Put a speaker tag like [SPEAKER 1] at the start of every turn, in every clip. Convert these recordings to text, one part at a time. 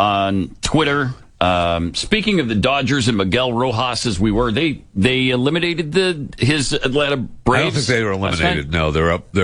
[SPEAKER 1] on Twitter. Speaking of the Dodgers and Miguel Rojas, as we were, they eliminated his Atlanta Braves.
[SPEAKER 2] I don't think they were eliminated. No, they're up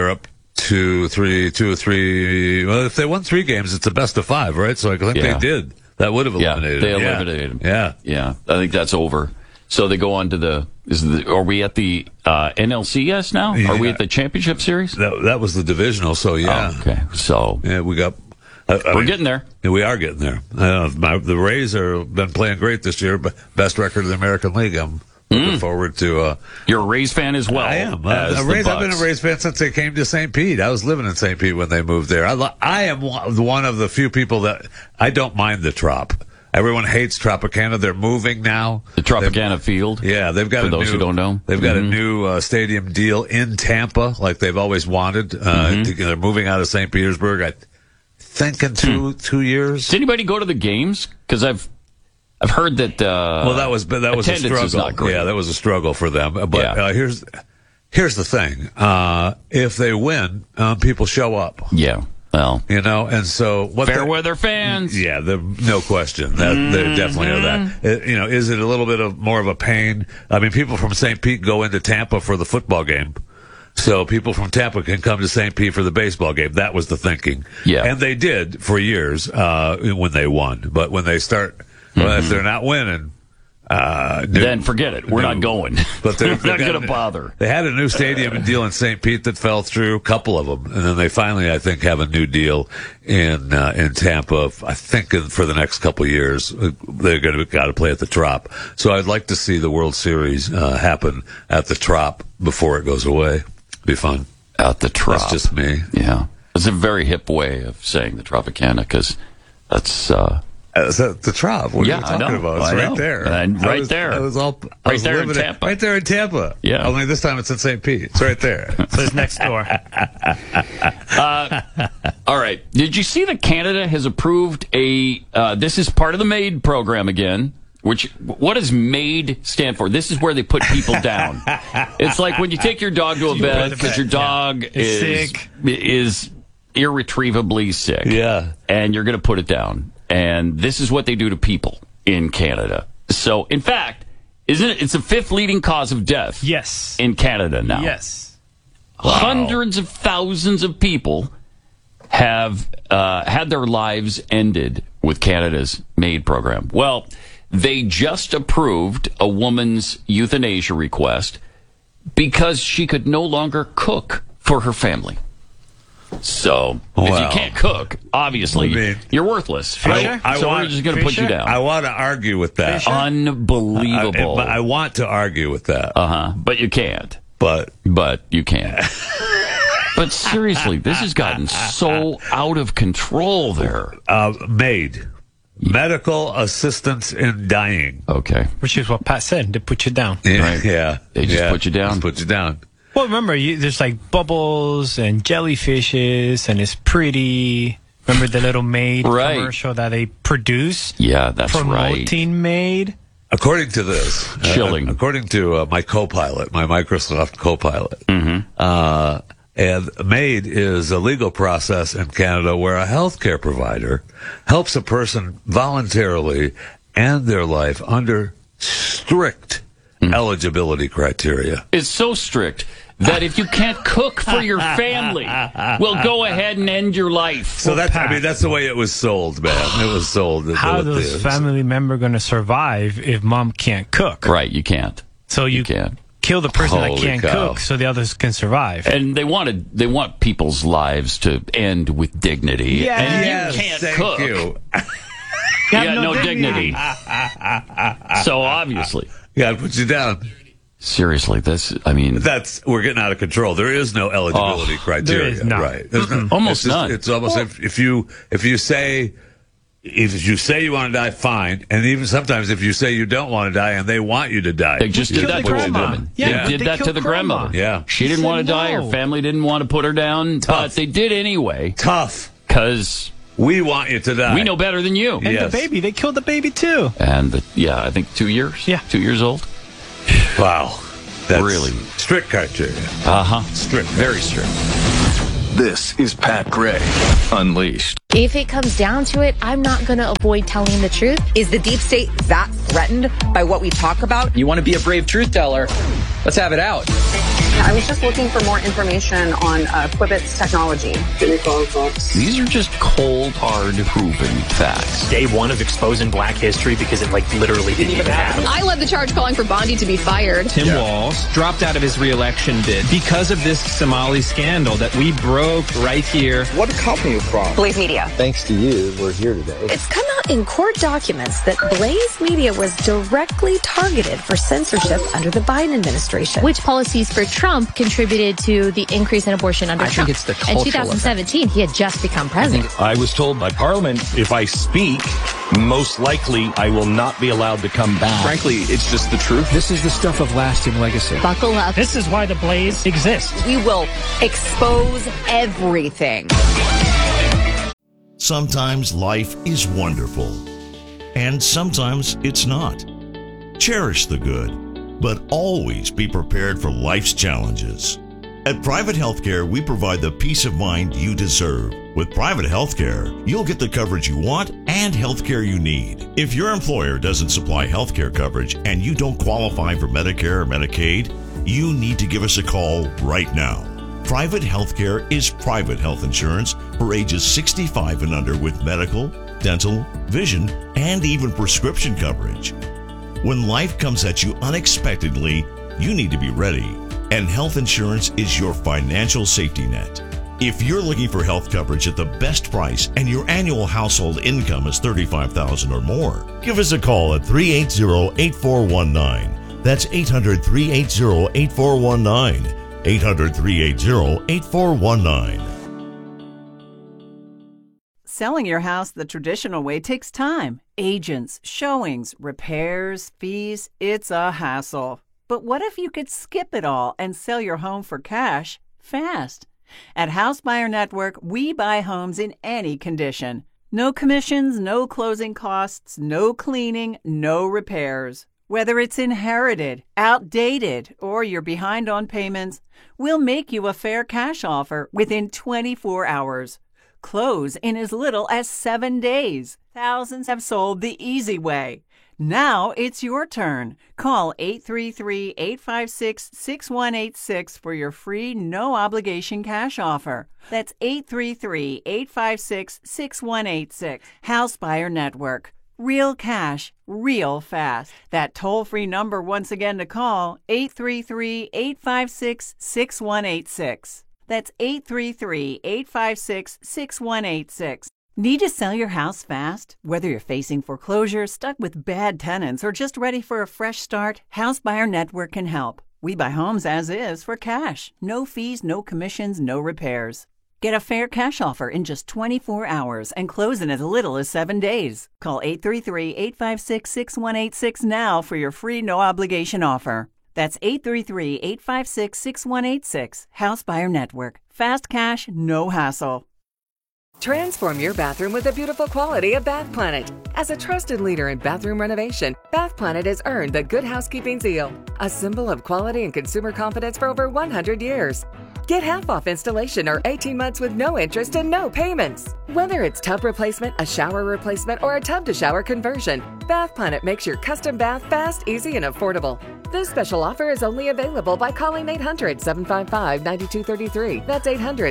[SPEAKER 2] 2-3. Well, if they won 3 games, it's a best of 5, right? So I think they did. That would have eliminated
[SPEAKER 1] they
[SPEAKER 2] him.
[SPEAKER 1] eliminated him.
[SPEAKER 2] Yeah.
[SPEAKER 1] I think that's over. So they go on to are we at the NLCS now?
[SPEAKER 2] Yeah.
[SPEAKER 1] Are we at the championship series?
[SPEAKER 2] That was the divisional, so yeah.
[SPEAKER 1] Oh, okay. So
[SPEAKER 2] yeah, we got.
[SPEAKER 1] We're getting there.
[SPEAKER 2] Yeah, we are getting there. The Rays have been playing great this year, but best record in the American League. I'm looking forward to.
[SPEAKER 1] You're a Rays fan as well.
[SPEAKER 2] I am. I've been a Rays fan since they came to St. Pete. I was living in St. Pete when they moved there. I am one of the few people that I don't mind the Trop. Everyone hates Tropicana. They're moving now.
[SPEAKER 1] The Tropicana Field.
[SPEAKER 2] Yeah, they've got
[SPEAKER 1] for those who don't know.
[SPEAKER 2] They've got a new stadium deal in Tampa, like they've always wanted. They're moving out of St. Petersburg. I think in 2 years.
[SPEAKER 1] Does anybody go to the games? Because I've heard that.
[SPEAKER 2] That was a struggle.
[SPEAKER 1] Is not great.
[SPEAKER 2] Yeah, that was a struggle for them. But here's the thing: if they win, people show up.
[SPEAKER 1] Yeah. Well,
[SPEAKER 2] and so
[SPEAKER 1] fair weather fans.
[SPEAKER 2] Yeah, no question. They definitely are that. Is it a little bit more of a pain? I mean, people from St. Pete go into Tampa for the football game. So people from Tampa can come to St. Pete for the baseball game. That was the thinking.
[SPEAKER 1] Yeah.
[SPEAKER 2] And they did for years when they won. But when they start, if they're not winning,
[SPEAKER 1] then forget it. We're not going.
[SPEAKER 2] But
[SPEAKER 1] we're not going to bother.
[SPEAKER 2] They had a new stadium deal in St. Pete that fell through, a couple of them. And then they finally, I think, have a new deal in Tampa. I think for the next couple of years, they're going to got to play at the Trop. So I'd like to see the World Series happen at the Trop before it goes away. Be fun.
[SPEAKER 1] At the Trop.
[SPEAKER 2] That's just me.
[SPEAKER 1] Yeah. It's a very hip way of saying the Tropicana, because that's...
[SPEAKER 2] the Trop. What are you talking about? It's right there.
[SPEAKER 1] There.
[SPEAKER 2] I was
[SPEAKER 1] there in Tampa.
[SPEAKER 2] Right there in Tampa.
[SPEAKER 1] Yeah.
[SPEAKER 2] Only this time it's in St. Pete. It's right there.
[SPEAKER 3] So it's next door.
[SPEAKER 1] All right. Did you see that Canada has approved this is part of the MAID program again, what does MAID stand for? This is where they put people down. It's like when you take your dog to a vet because your dog is irretrievably sick.
[SPEAKER 2] Yeah.
[SPEAKER 1] And you're going to put it down. And this is what they do to people in Canada. So, in fact, it's the 5th leading cause of death.
[SPEAKER 3] Yes.
[SPEAKER 1] In Canada now.
[SPEAKER 3] Yes.
[SPEAKER 1] Wow. Hundreds of thousands of people have had their lives ended with Canada's MAID program. Well, they just approved a woman's euthanasia request because she could no longer cook for her family. So, if you can't cook, obviously, you're worthless. So we're just going to put you down.
[SPEAKER 2] I want to argue with that.
[SPEAKER 1] Unbelievable.
[SPEAKER 2] I want to argue with that.
[SPEAKER 1] But you can't.
[SPEAKER 2] But
[SPEAKER 1] you can't. But seriously, this has gotten so out of control there.
[SPEAKER 2] MAID. Medical assistance in dying.
[SPEAKER 1] Okay.
[SPEAKER 3] Which is what Pat said. They put you down.
[SPEAKER 2] Yeah.
[SPEAKER 1] Right.
[SPEAKER 2] Yeah.
[SPEAKER 1] They just put you down.
[SPEAKER 2] Just put you down.
[SPEAKER 3] Well, remember, there's like bubbles and jellyfishes, and it's pretty. Remember the little MAID commercial that they produce?
[SPEAKER 1] Yeah, that's
[SPEAKER 3] promoting MAID?
[SPEAKER 2] According to this,
[SPEAKER 1] chilling.
[SPEAKER 2] According to my Copilot, my Microsoft Copilot, and MAID is a legal process in Canada where a healthcare provider helps a person voluntarily end their life under strict eligibility criteria.
[SPEAKER 1] It's so strict that if you can't cook for your family, we'll go ahead and end your life.
[SPEAKER 2] So that's the way it was sold, man. It was sold.
[SPEAKER 3] How is a family member going to survive if mom can't cook?
[SPEAKER 1] Right, you can't.
[SPEAKER 3] So you can't kill the person that can't cook so the others can survive.
[SPEAKER 1] And they want people's lives to end with dignity.
[SPEAKER 3] Yeah.
[SPEAKER 1] And you can't cook.
[SPEAKER 2] You
[SPEAKER 1] got no dignity. So obviously.
[SPEAKER 2] Yeah, put you down.
[SPEAKER 1] Seriously,
[SPEAKER 2] we're getting out of control. There is no eligibility criteria,
[SPEAKER 3] there is not.
[SPEAKER 2] Right?
[SPEAKER 1] Almost none.
[SPEAKER 2] It's almost if you say you want to die, fine. And even sometimes if you say you don't want to die and they want you to die,
[SPEAKER 1] they just did that to a woman.
[SPEAKER 3] Yeah,
[SPEAKER 1] they did that to the grandmother.
[SPEAKER 2] Yeah,
[SPEAKER 1] she didn't want to die. Her family didn't want to put her down, but they did anyway.
[SPEAKER 2] Tough,
[SPEAKER 1] because
[SPEAKER 2] we want you to die.
[SPEAKER 1] We know better than you.
[SPEAKER 3] And the baby, they killed the baby too.
[SPEAKER 1] And I think 2 years.
[SPEAKER 3] Yeah,
[SPEAKER 1] 2 years old.
[SPEAKER 2] Wow. That's
[SPEAKER 1] really
[SPEAKER 2] strict criteria.
[SPEAKER 1] Strict. Very strict.
[SPEAKER 4] This is Pat Gray Unleashed. If it comes down to it, I'm not going to avoid telling the truth.
[SPEAKER 5] Is the deep state that threatened by what we talk about?
[SPEAKER 6] You want to be a brave truth teller? Let's have it out.
[SPEAKER 7] I was just looking for more information on Quibbit's technology.
[SPEAKER 1] These are just cold, hard, proven facts.
[SPEAKER 8] Day one of exposing black history because it literally didn't even happen.
[SPEAKER 7] I led the charge calling for Bondi to be fired.
[SPEAKER 9] Tim Walz dropped out of his re-election bid because of this Somali scandal that we broke right here.
[SPEAKER 10] What company are you from?
[SPEAKER 5] Blaze Media.
[SPEAKER 10] Thanks to you, we're here today.
[SPEAKER 4] It's come out in court documents that Blaze Media was directly targeted for censorship under the Biden administration.
[SPEAKER 11] Which policies for Trump contributed to the increase in abortion under Trump?
[SPEAKER 6] I think it's the cultural
[SPEAKER 11] In 2017, he had just become president.
[SPEAKER 12] I was told by Parliament, if I speak, most likely I will not be allowed to come back.
[SPEAKER 6] Frankly, it's just the truth.
[SPEAKER 9] This is the stuff of lasting legacy.
[SPEAKER 11] Buckle up.
[SPEAKER 3] This is why the Blaze exists.
[SPEAKER 5] We will expose everything.
[SPEAKER 13] Sometimes life is wonderful, and sometimes it's not. Cherish the good, but always be prepared for life's challenges. At Private Healthcare, we provide the peace of mind you deserve. With Private Healthcare, you'll get the coverage you want and healthcare you need. If your employer doesn't supply healthcare coverage and you don't qualify for Medicare or Medicaid, you need to give us a call right now. Private Healthcare is private health insurance for ages 65 and under with medical, dental, vision, and even prescription coverage. When life comes at you unexpectedly, you need to be ready, and health insurance is your financial safety net. If you're looking for health coverage at the best price and your annual household income is $35,000 or more, give us a call at 380-8419. That's 800-380-8419. 800-380-8419.
[SPEAKER 14] Selling your house the traditional way takes time. Agents, showings, repairs, fees, it's a hassle. But what if you could skip it all and sell your home for cash fast? At House Buyer Network, we buy homes in any condition. No commissions, no closing costs, no cleaning, no repairs. Whether it's inherited, outdated, or you're behind on payments, we'll make you a fair cash offer within 24 hours. Close in as little as 7 days. Thousands have sold the easy way. Now it's your turn. Call 833-856-6186 for your free, no-obligation cash offer. That's 833-856-6186. House Buyer Network. Real cash, real fast. That toll-free number once again to call, 833-856-6186. That's 833-856-6186. Need to sell your house fast? Whether you're facing foreclosure, stuck with bad tenants, or just ready for a fresh start, House Buyer Network can help. We buy homes as is for cash. No fees, no commissions, no repairs. Get a fair cash offer in just 24 hours and close in as little as 7 days. Call 833-856-6186 now for your free no-obligation offer. That's 833-856-6186. House Buyer Network. Fast cash, no hassle.
[SPEAKER 15] Transform your bathroom with the beautiful quality of Bath Planet. As a trusted leader in bathroom renovation, Bath Planet has earned the Good Housekeeping seal, a symbol of quality and consumer confidence for over 100 years. Get half off installation or 18 months with no interest and no payments. Whether it's tub replacement, a shower replacement, or a tub-to-shower conversion, Bath Planet makes your custom bath fast, easy, and affordable. This special offer is only available by calling 800-755-9233. That's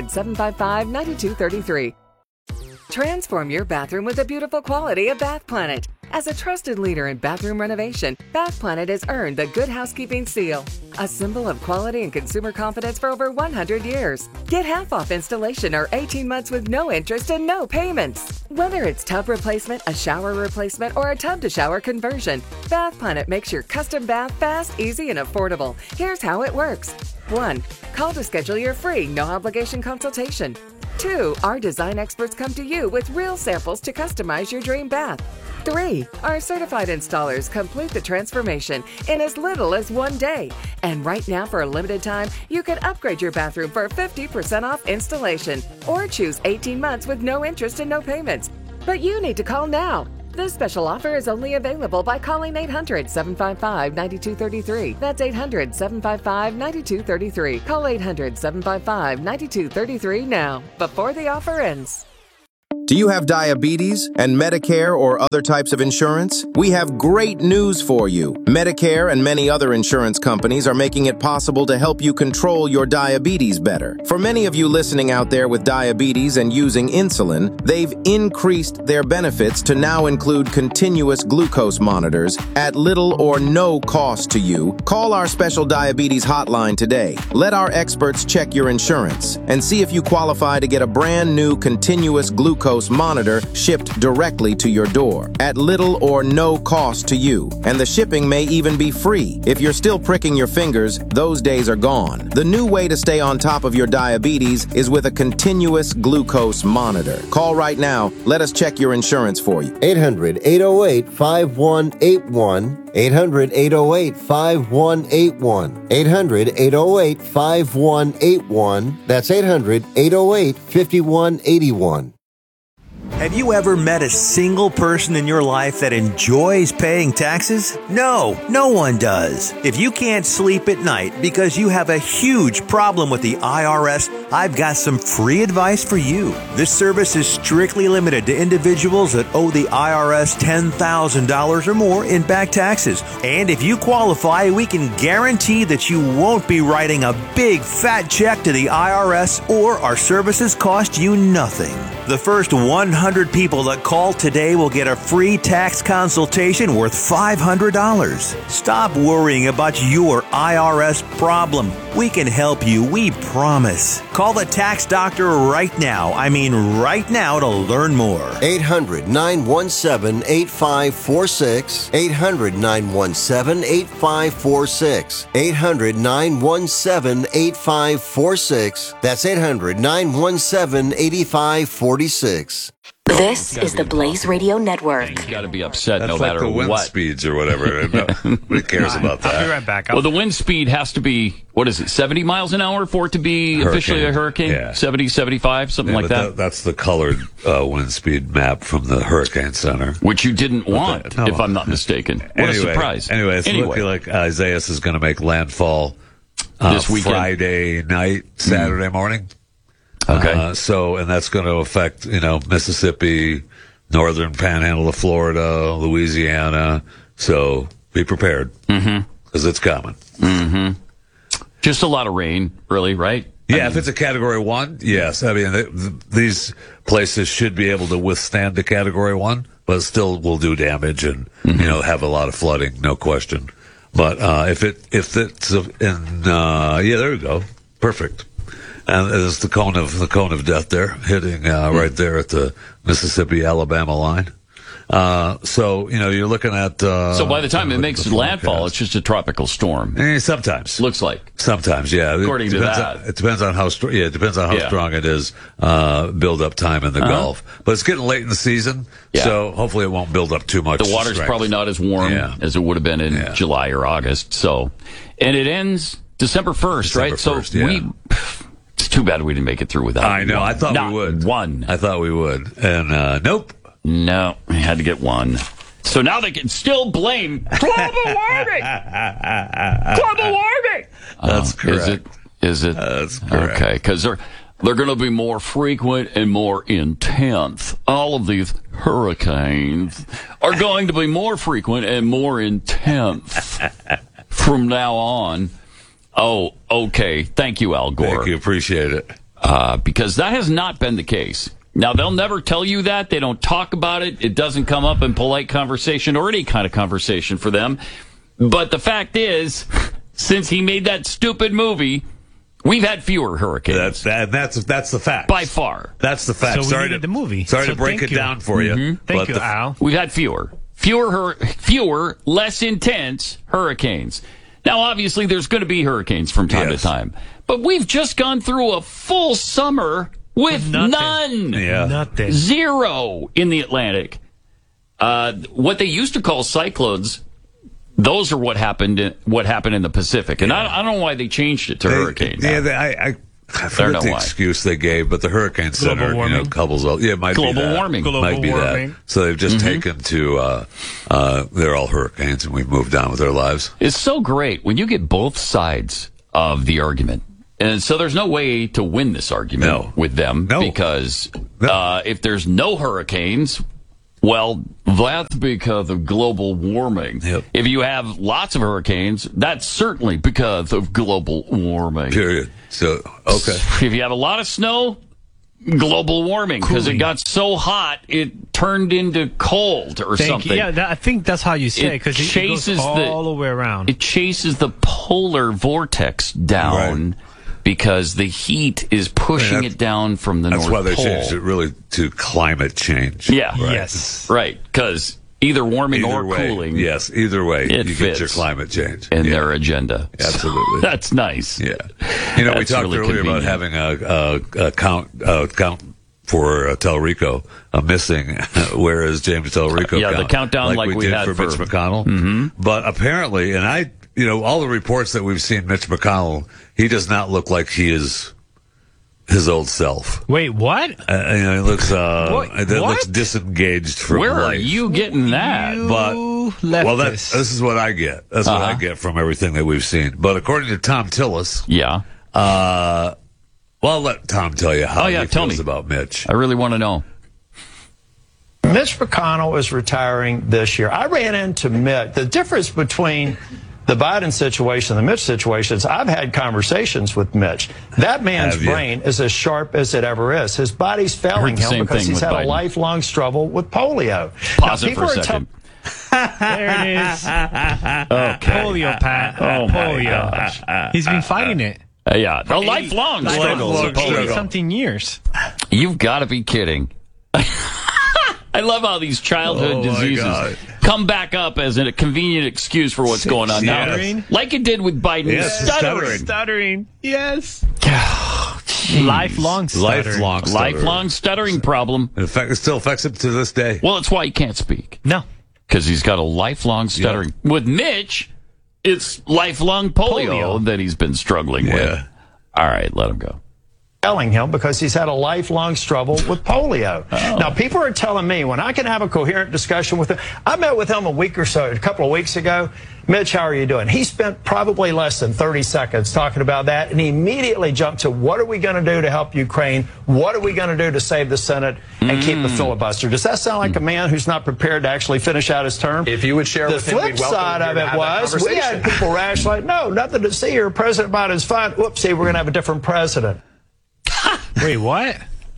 [SPEAKER 15] 800-755-9233. Transform your bathroom with the beautiful quality of Bath Planet. As a trusted leader in bathroom renovation, Bath Planet has earned the Good Housekeeping seal, a symbol of quality and consumer confidence for over 100 years. Get half off installation or 18 months with no interest and no payments. Whether it's tub replacement, a shower replacement, or a tub-to-shower conversion, Bath Planet makes your custom bath fast, easy, and affordable. Here's how it works. 1. Call to schedule your free, no-obligation consultation. 2. Our design experts come to you with real samples to customize your dream bath. 3. Our certified installers complete the transformation in as little as 1 day. And right now, for a limited time, you can upgrade your bathroom for 50% off installation or choose 18 months with no interest and no payments. But you need to call now. This special offer is only available by calling 800-755-9233. That's 800-755-9233. Call 800-755-9233 now, before the offer ends.
[SPEAKER 16] Do you have diabetes and Medicare or other types of insurance? We have great news for you. Medicare and many other insurance companies are making it possible to help you control your diabetes better. For many of you listening out there with diabetes and using insulin, they've increased their benefits to now include continuous glucose monitors at little or no cost to you. Call our special diabetes hotline today. Let our experts check your insurance and see if you qualify to get a brand new continuous glucose monitor shipped directly to your door at little or no cost to you. And the shipping may even be free. If you're still pricking your fingers, those days are gone. The new way to stay on top of your diabetes is with a continuous glucose monitor. Call right now. Let us check your insurance for you.
[SPEAKER 10] 800-808-5181. 800-808-5181. 800-808-5181. That's 800-808-5181.
[SPEAKER 17] Have you ever met a single person in your life that enjoys paying taxes? No one does. If you can't sleep at night because you have a huge problem with the IRS, I've got some free advice for you. This service is strictly limited to individuals that owe the IRS $10,000 or more in back taxes. And if you qualify, we can guarantee that you won't be writing a big fat check to the IRS, or our services cost you nothing. The first 100 people that call today will get a free tax consultation worth $500. Stop worrying about your IRS problem. We can help you, we promise. Call the tax doctor right now. I mean right now, to learn more.
[SPEAKER 10] 800-917-8546. 800-917-8546. 800-917-8546. That's 800-917-8546.
[SPEAKER 18] This is the Blaze Radio Network.
[SPEAKER 1] You've got to be upset
[SPEAKER 2] That's
[SPEAKER 1] no
[SPEAKER 2] like
[SPEAKER 1] matter
[SPEAKER 2] the wind
[SPEAKER 1] what.
[SPEAKER 2] speeds or whatever. Nobody cares about that.
[SPEAKER 3] I'll be right back.
[SPEAKER 1] Well, the wind speed has to be, 70 miles an hour for it to be officially a hurricane?
[SPEAKER 2] Yeah.
[SPEAKER 1] 70, 75, something like that?
[SPEAKER 2] That's the colored wind speed map from the Hurricane Center.
[SPEAKER 1] Which you didn't want, if I'm not mistaken. What a surprise.
[SPEAKER 2] Anyway, it's looking like Isaias is going to make landfall
[SPEAKER 1] this weekend.
[SPEAKER 2] Friday night, Saturday morning.
[SPEAKER 1] Okay.
[SPEAKER 2] And that's going to affect, Mississippi, northern panhandle of Florida, Louisiana. So be prepared. Because it's coming.
[SPEAKER 1] Just a lot of rain, really, right?
[SPEAKER 2] Yeah, if it's a Category 1, yes. I mean, these places should be able to withstand the Category 1, but still will do damage and, have a lot of flooding, no question. But if it's there you go. Perfect. And there's the cone of death there, hitting right there at the Mississippi-Alabama line. You're looking at...
[SPEAKER 1] so by the time it makes landfall, it's just a tropical storm.
[SPEAKER 2] Sometimes.
[SPEAKER 1] Looks like.
[SPEAKER 2] Sometimes, yeah.
[SPEAKER 1] According to that.
[SPEAKER 2] It depends on how strong it is, build-up time in the Gulf. But it's getting late in the season, so hopefully it won't build up too much.
[SPEAKER 1] The water's probably not as warm as it would have been in July or August. So, and it ends December 1st, right?
[SPEAKER 2] 1st,
[SPEAKER 1] It's too bad we didn't make it through without
[SPEAKER 2] I know. I thought we would. I thought we would. And nope.
[SPEAKER 1] No, we had to get one. So now they can still blame global warming. Global warming.
[SPEAKER 2] That's correct.
[SPEAKER 1] Is it?
[SPEAKER 2] That's correct.
[SPEAKER 1] Okay, because they're going to be more frequent and more intense. All of these hurricanes are going to be more frequent and more intense from now on. Oh, okay. Thank you, Al Gore.
[SPEAKER 2] Thank you. Appreciate it.
[SPEAKER 1] Because that has not been the case. Now, they'll never tell you that. They don't talk about it. It doesn't come up in polite conversation or any kind of conversation for them. But the fact is, since he made that stupid movie, we've had fewer hurricanes.
[SPEAKER 2] That's the fact.
[SPEAKER 1] By far.
[SPEAKER 2] That's the fact.
[SPEAKER 3] So we needed the movie.
[SPEAKER 2] Sorry to break it down for you.
[SPEAKER 3] Thank you, Al.
[SPEAKER 1] We've had fewer, less intense hurricanes. Now, obviously, there's going to be hurricanes from time to time. But we've just gone through a full summer with none.
[SPEAKER 2] Yeah.
[SPEAKER 3] Nothing.
[SPEAKER 1] Zero in the Atlantic. What they used to call cyclones, those are what happened in the Pacific. And I don't know why they changed it to hurricanes.
[SPEAKER 2] I forget the excuse they gave, but the Hurricane Center, couples all. Yeah, it might
[SPEAKER 1] global
[SPEAKER 2] be that.
[SPEAKER 1] warming.
[SPEAKER 2] Might be that. So they've just taken to, they're all hurricanes and we've moved on with their lives.
[SPEAKER 1] It's so great when you get both sides of the argument. And so there's no way to win this argument with them because if there's no hurricanes, well, that's because of global warming.
[SPEAKER 2] Yep.
[SPEAKER 1] If you have lots of hurricanes, that's certainly because of global warming.
[SPEAKER 2] Period. So, okay.
[SPEAKER 1] If you have a lot of snow, global warming, because it got so hot it turned into cold or something.
[SPEAKER 3] Yeah, I think that's how you say it, because it goes all the way around.
[SPEAKER 1] It chases the polar vortex down because the heat is pushing it down from the North Pole.
[SPEAKER 2] That's why they changed it really to climate change.
[SPEAKER 1] Yeah.
[SPEAKER 2] Right.
[SPEAKER 3] Yes.
[SPEAKER 1] Right, because either warming or cooling.
[SPEAKER 2] Yes, either way, you
[SPEAKER 1] fits
[SPEAKER 2] get your climate change.
[SPEAKER 1] in their agenda.
[SPEAKER 2] Absolutely.
[SPEAKER 1] That's nice.
[SPEAKER 2] Yeah. You know, we
[SPEAKER 1] That's
[SPEAKER 2] talked
[SPEAKER 1] really
[SPEAKER 2] earlier about
[SPEAKER 1] convenient.
[SPEAKER 2] having a count for Tellerico missing. Where is James Tellerico?
[SPEAKER 1] Yeah, the countdown like we
[SPEAKER 2] did
[SPEAKER 1] had
[SPEAKER 2] for Mitch McConnell.
[SPEAKER 1] Mm-hmm.
[SPEAKER 2] But apparently, and all the reports that we've seen, Mitch McConnell, he does not look like he is his old self.
[SPEAKER 3] Wait, what?
[SPEAKER 2] He looks looks disengaged from
[SPEAKER 1] Where
[SPEAKER 2] life.
[SPEAKER 1] are you getting that?
[SPEAKER 2] This is what I get. That's what I get from everything that we've seen. But according to Tom Tillis, I'll let Tom tell you how he feels about Mitch.
[SPEAKER 1] I really want to know.
[SPEAKER 19] Mitch McConnell is retiring this year. I ran into Mitch. The difference between the Biden situation and the Mitch situation is I've had conversations with Mitch. That man's brain is as sharp as it ever is. His body's failing him because he's had a lifelong struggle with polio.
[SPEAKER 1] Pause it for a second.
[SPEAKER 3] There it is.
[SPEAKER 1] Okay.
[SPEAKER 3] Polio, Pat. Polio. He's been fighting it.
[SPEAKER 1] A lifelong struggle.
[SPEAKER 3] 20-something years.
[SPEAKER 1] You've got to be kidding. I love how these childhood diseases come back up as a convenient excuse for what's going on now. Like it did with Biden.
[SPEAKER 2] Yes,
[SPEAKER 3] Stuttering. Yes. Lifelong stuttering.
[SPEAKER 1] Lifelong stuttering problem.
[SPEAKER 2] In fact, it still affects him to this day.
[SPEAKER 1] Well, it's why he can't speak.
[SPEAKER 3] No.
[SPEAKER 1] Because he's got a lifelong stuttering. Yep. With Mitch, it's lifelong polio that he's been struggling with. All right, let him go.
[SPEAKER 19] Telling him because he's had a lifelong struggle with polio. Now, people are telling me when I can have a coherent discussion with him. I met with him a couple of weeks ago. Mitch, how are you doing? He spent probably less than 30 seconds talking about that, and he immediately jumped to what are we going to do to help Ukraine? What are we going to do to save the Senate and keep the filibuster? Does that sound like a man who's not prepared to actually finish out his term?
[SPEAKER 6] If you would share with him,
[SPEAKER 19] the flip side of it was we had people rationalize, no, nothing to see here. President Biden's fine. Whoopsie, we're going to have a different president.
[SPEAKER 3] Wait, what?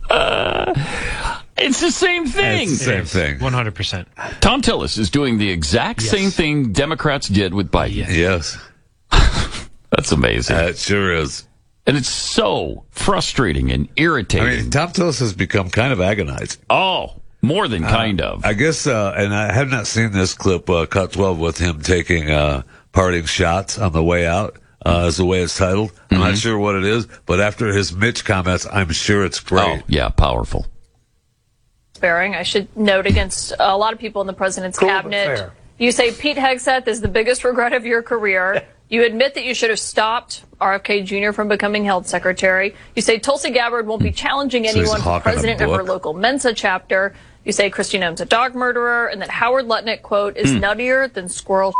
[SPEAKER 1] It's the same thing.
[SPEAKER 2] It's the same thing.
[SPEAKER 3] 100%.
[SPEAKER 1] Tom Tillis is doing the exact same thing Democrats did with Biden.
[SPEAKER 2] Yes.
[SPEAKER 1] That's amazing.
[SPEAKER 2] It sure is.
[SPEAKER 1] And it's so frustrating and irritating.
[SPEAKER 2] I mean, Tom Tillis has become kind of agonizing.
[SPEAKER 1] Oh, more than kind of.
[SPEAKER 2] I guess, and I have not seen this clip, cut 12, with him taking parting shots on the way out. Is the way it's titled. I'm not sure what it is, but after his Mitch comments, I'm sure it's great.
[SPEAKER 1] Oh, yeah, powerful.
[SPEAKER 20] Sparing, I should note, against a lot of people in the president's cabinet. You say Pete Hegseth is the biggest regret of your career. You admit that you should have stopped RFK Jr. from becoming health secretary. You say Tulsi Gabbard won't be challenging anyone for president of her local Mensa chapter. You say Kristi Noem's a dog murderer, and that Howard Lutnick, quote, is nuttier than squirrel.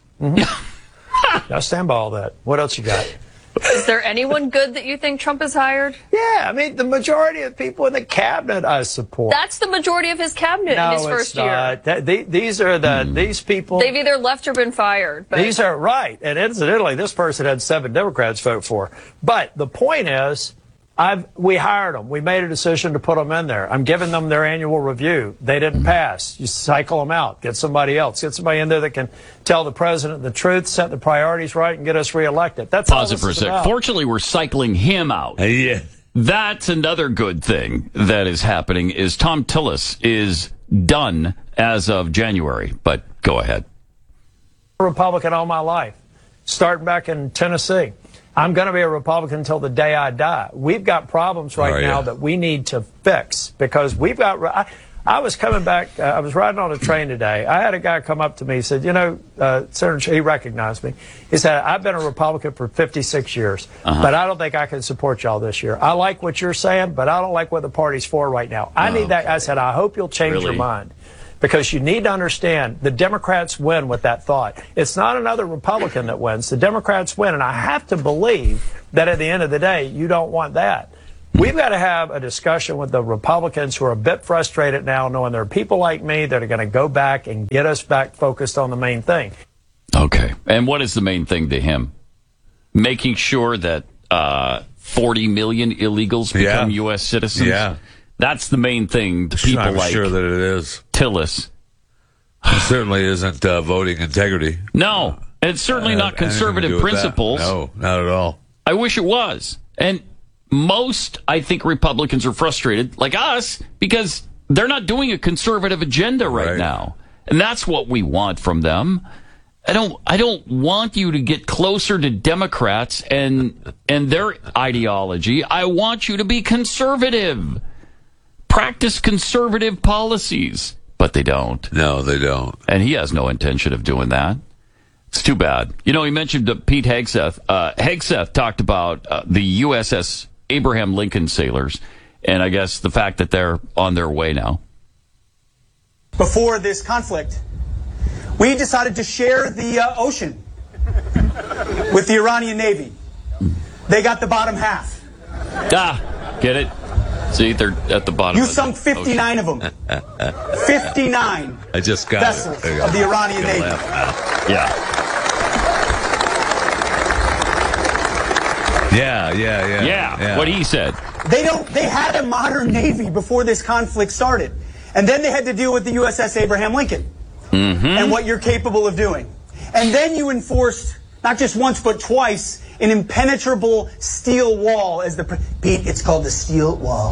[SPEAKER 19] I stand by all that. What else you got?
[SPEAKER 20] Is there anyone good that you think Trump has hired?
[SPEAKER 19] Yeah, I mean, the majority of people in the cabinet I support.
[SPEAKER 20] That's the majority of his cabinet in his first year.
[SPEAKER 19] These are these people.
[SPEAKER 20] They've either left or been fired. But
[SPEAKER 19] these are right. And incidentally, this person had 7 Democrats vote for. But the point is, we hired them. We made a decision to put them in there. I'm giving them their annual review. They didn't pass. You cycle them out. Get somebody else. Get somebody in there that can tell the president the truth, set the priorities right, and get us reelected. That's all this is about. Pause it for a sec.
[SPEAKER 1] Fortunately, we're cycling him out.
[SPEAKER 2] Yeah.
[SPEAKER 1] That's another good thing that is happening is Tom Tillis is done as of January. But go ahead.
[SPEAKER 19] Republican all my life, starting back in Tennessee. I'm going to be a Republican until the day I die. We've got problems right now that we need to fix because we've got. I was coming back. I was riding on a train today. I had a guy come up to me. He said, Senator, he recognized me. He said, I've been a Republican for 56 years, but I don't think I can support y'all this year. I like what you're saying, but I don't like what the party's for right now. I need that. I said, I hope you'll change your mind. because you need to understand the Democrats win with that thought. It's not another Republican that wins. The Democrats win, and I have to believe that at the end of the day, you don't want that. We've got to have a discussion with the Republicans who are a bit frustrated now, knowing there are people like me that are going to go back and get us back focused on the main thing.
[SPEAKER 1] Okay. And what is the main thing to him? Making sure that 40 million illegals become U.S. citizens?
[SPEAKER 2] Yeah.
[SPEAKER 1] That's the main thing to people
[SPEAKER 2] I'm
[SPEAKER 1] like
[SPEAKER 2] sure that it is.
[SPEAKER 1] Tillis.
[SPEAKER 2] It certainly isn't voting integrity.
[SPEAKER 1] No. And it's certainly not conservative principles.
[SPEAKER 2] No, not at all.
[SPEAKER 1] I wish it was. And most, I think, Republicans are frustrated, like us, because they're not doing a conservative agenda right now. And that's what we want from them. I don't want you to get closer to Democrats and their ideology. I want you to be conservative. Practice conservative policies. But they don't.
[SPEAKER 2] No, they don't.
[SPEAKER 1] And he has no intention of doing that. It's too bad. You know, he mentioned Pete Hegseth. Hegseth talked about the USS Abraham Lincoln sailors, and I guess the fact that they're on their way now.
[SPEAKER 21] Before this conflict, we decided to share the ocean with the Iranian Navy. They got the bottom half.
[SPEAKER 1] Get it? See, they're at the bottom.
[SPEAKER 21] You sunk 59 of them. 59
[SPEAKER 2] I just got
[SPEAKER 21] vessels of the Iranian Navy.
[SPEAKER 2] Yeah.
[SPEAKER 1] What he said.
[SPEAKER 21] They had a modern Navy before this conflict started. And then they had to deal with the USS Abraham Lincoln and what you're capable of doing. And then you enforced, not just once but twice, an impenetrable steel wall as Pete, it's called the steel wall.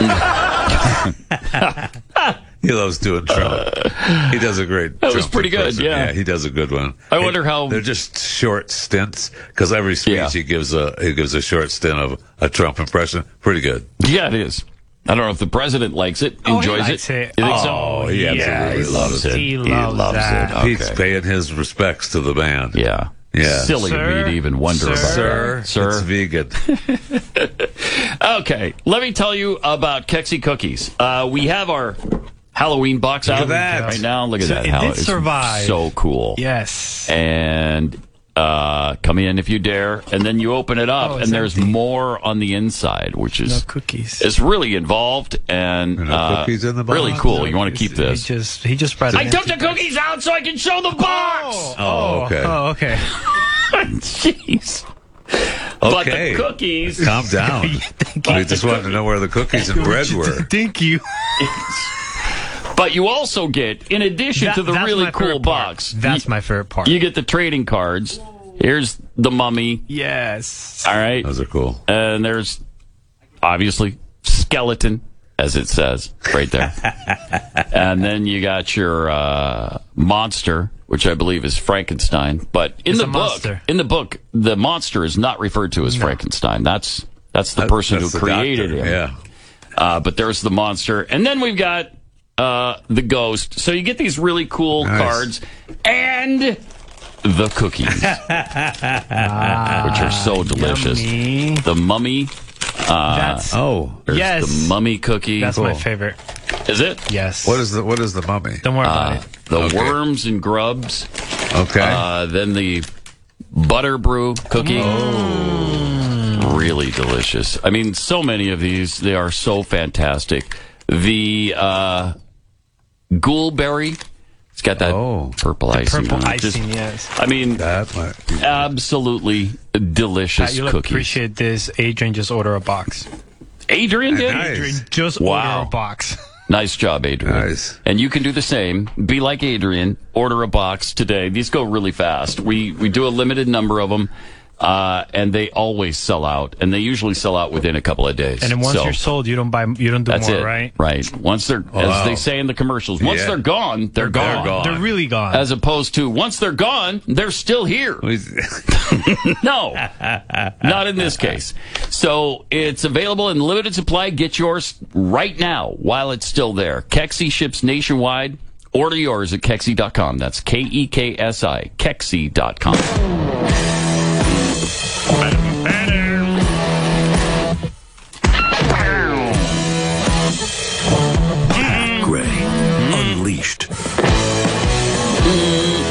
[SPEAKER 2] He loves doing Trump. He does a great
[SPEAKER 1] That was pretty good,
[SPEAKER 2] Yeah, he does a good one.
[SPEAKER 1] I wonder how...
[SPEAKER 2] They're just short stints, because every speech he gives a short stint of a Trump impression. Pretty good.
[SPEAKER 1] Yeah, it is. I don't know if the president likes it, enjoys it.
[SPEAKER 2] You think so? He absolutely loves it.
[SPEAKER 3] He loves
[SPEAKER 1] it. Okay.
[SPEAKER 2] Pete's paying his respects to the band.
[SPEAKER 1] Yeah. Silly of me to even wonder about it.
[SPEAKER 2] Sir, it's vegan.
[SPEAKER 1] Okay, let me tell you about Kexi Cookies. We have our Halloween box out right now. Look at that.
[SPEAKER 3] It did survive.
[SPEAKER 1] So cool.
[SPEAKER 3] Yes.
[SPEAKER 1] And come in if you dare, and then you open it up, and there's more on the inside, which is
[SPEAKER 3] cookies.
[SPEAKER 1] It's really involved and
[SPEAKER 2] cookies in the box?
[SPEAKER 1] really cool. You want to keep this?
[SPEAKER 3] He just brought it.
[SPEAKER 1] I took the cookies out so I can show the box.
[SPEAKER 2] Okay.
[SPEAKER 1] Jeez. But the cookies.
[SPEAKER 2] Calm down. I just wanted to know where the cookies and bread were.
[SPEAKER 3] Thank you.
[SPEAKER 1] But you also get, in addition to the really cool box,
[SPEAKER 3] that's my favorite part.
[SPEAKER 1] You get the trading cards. Here's the mummy.
[SPEAKER 3] Yes.
[SPEAKER 1] All right.
[SPEAKER 2] Those are cool.
[SPEAKER 1] And there's obviously skeleton, as it says right there. And then you got your monster, which I believe is Frankenstein. But in the book, the monster is not referred to as Frankenstein. That's the person who created him.
[SPEAKER 2] Yeah.
[SPEAKER 1] But there's the monster, and then we've got the ghost. So you get these really cool cards and the cookies, which are so delicious.
[SPEAKER 3] Yummy.
[SPEAKER 1] The mummy.
[SPEAKER 3] There's
[SPEAKER 1] the mummy cookie.
[SPEAKER 3] That's my favorite.
[SPEAKER 1] Is it?
[SPEAKER 3] Yes.
[SPEAKER 2] What is the mummy?
[SPEAKER 3] Don't worry about it.
[SPEAKER 1] The worms and grubs.
[SPEAKER 2] Okay.
[SPEAKER 1] Then the butter brew cookie. Really delicious. I mean, so many of these. They are so fantastic. The ghoulberry. It's got that purple icing.
[SPEAKER 3] Purple icing, yes.
[SPEAKER 1] I mean, absolutely delicious
[SPEAKER 3] Pat, you'll
[SPEAKER 1] cookies.
[SPEAKER 3] appreciate this. Adrian just ordered a box.
[SPEAKER 1] Adrian did?
[SPEAKER 3] Adrian just ordered a box.
[SPEAKER 1] Nice job, Adrian.
[SPEAKER 2] Nice.
[SPEAKER 1] And you can do the same. Be like Adrian. Order a box today. These go really fast. We do a limited number of them. And they always sell out, and they usually sell out within a couple of days.
[SPEAKER 3] And then once you're sold, you don't do
[SPEAKER 1] that's
[SPEAKER 3] more,
[SPEAKER 1] it.
[SPEAKER 3] right?
[SPEAKER 1] Right. Once they're, as they say in the commercials, once they're gone, they're gone.
[SPEAKER 3] They're really gone.
[SPEAKER 1] As opposed to once they're gone, they're still here. No, not in this case. So it's available in limited supply. Get yours right now while it's still there. Kexi ships nationwide. Order yours at Kexi.com. That's Kexi, Kexi.com.
[SPEAKER 13] Gray, unleashed.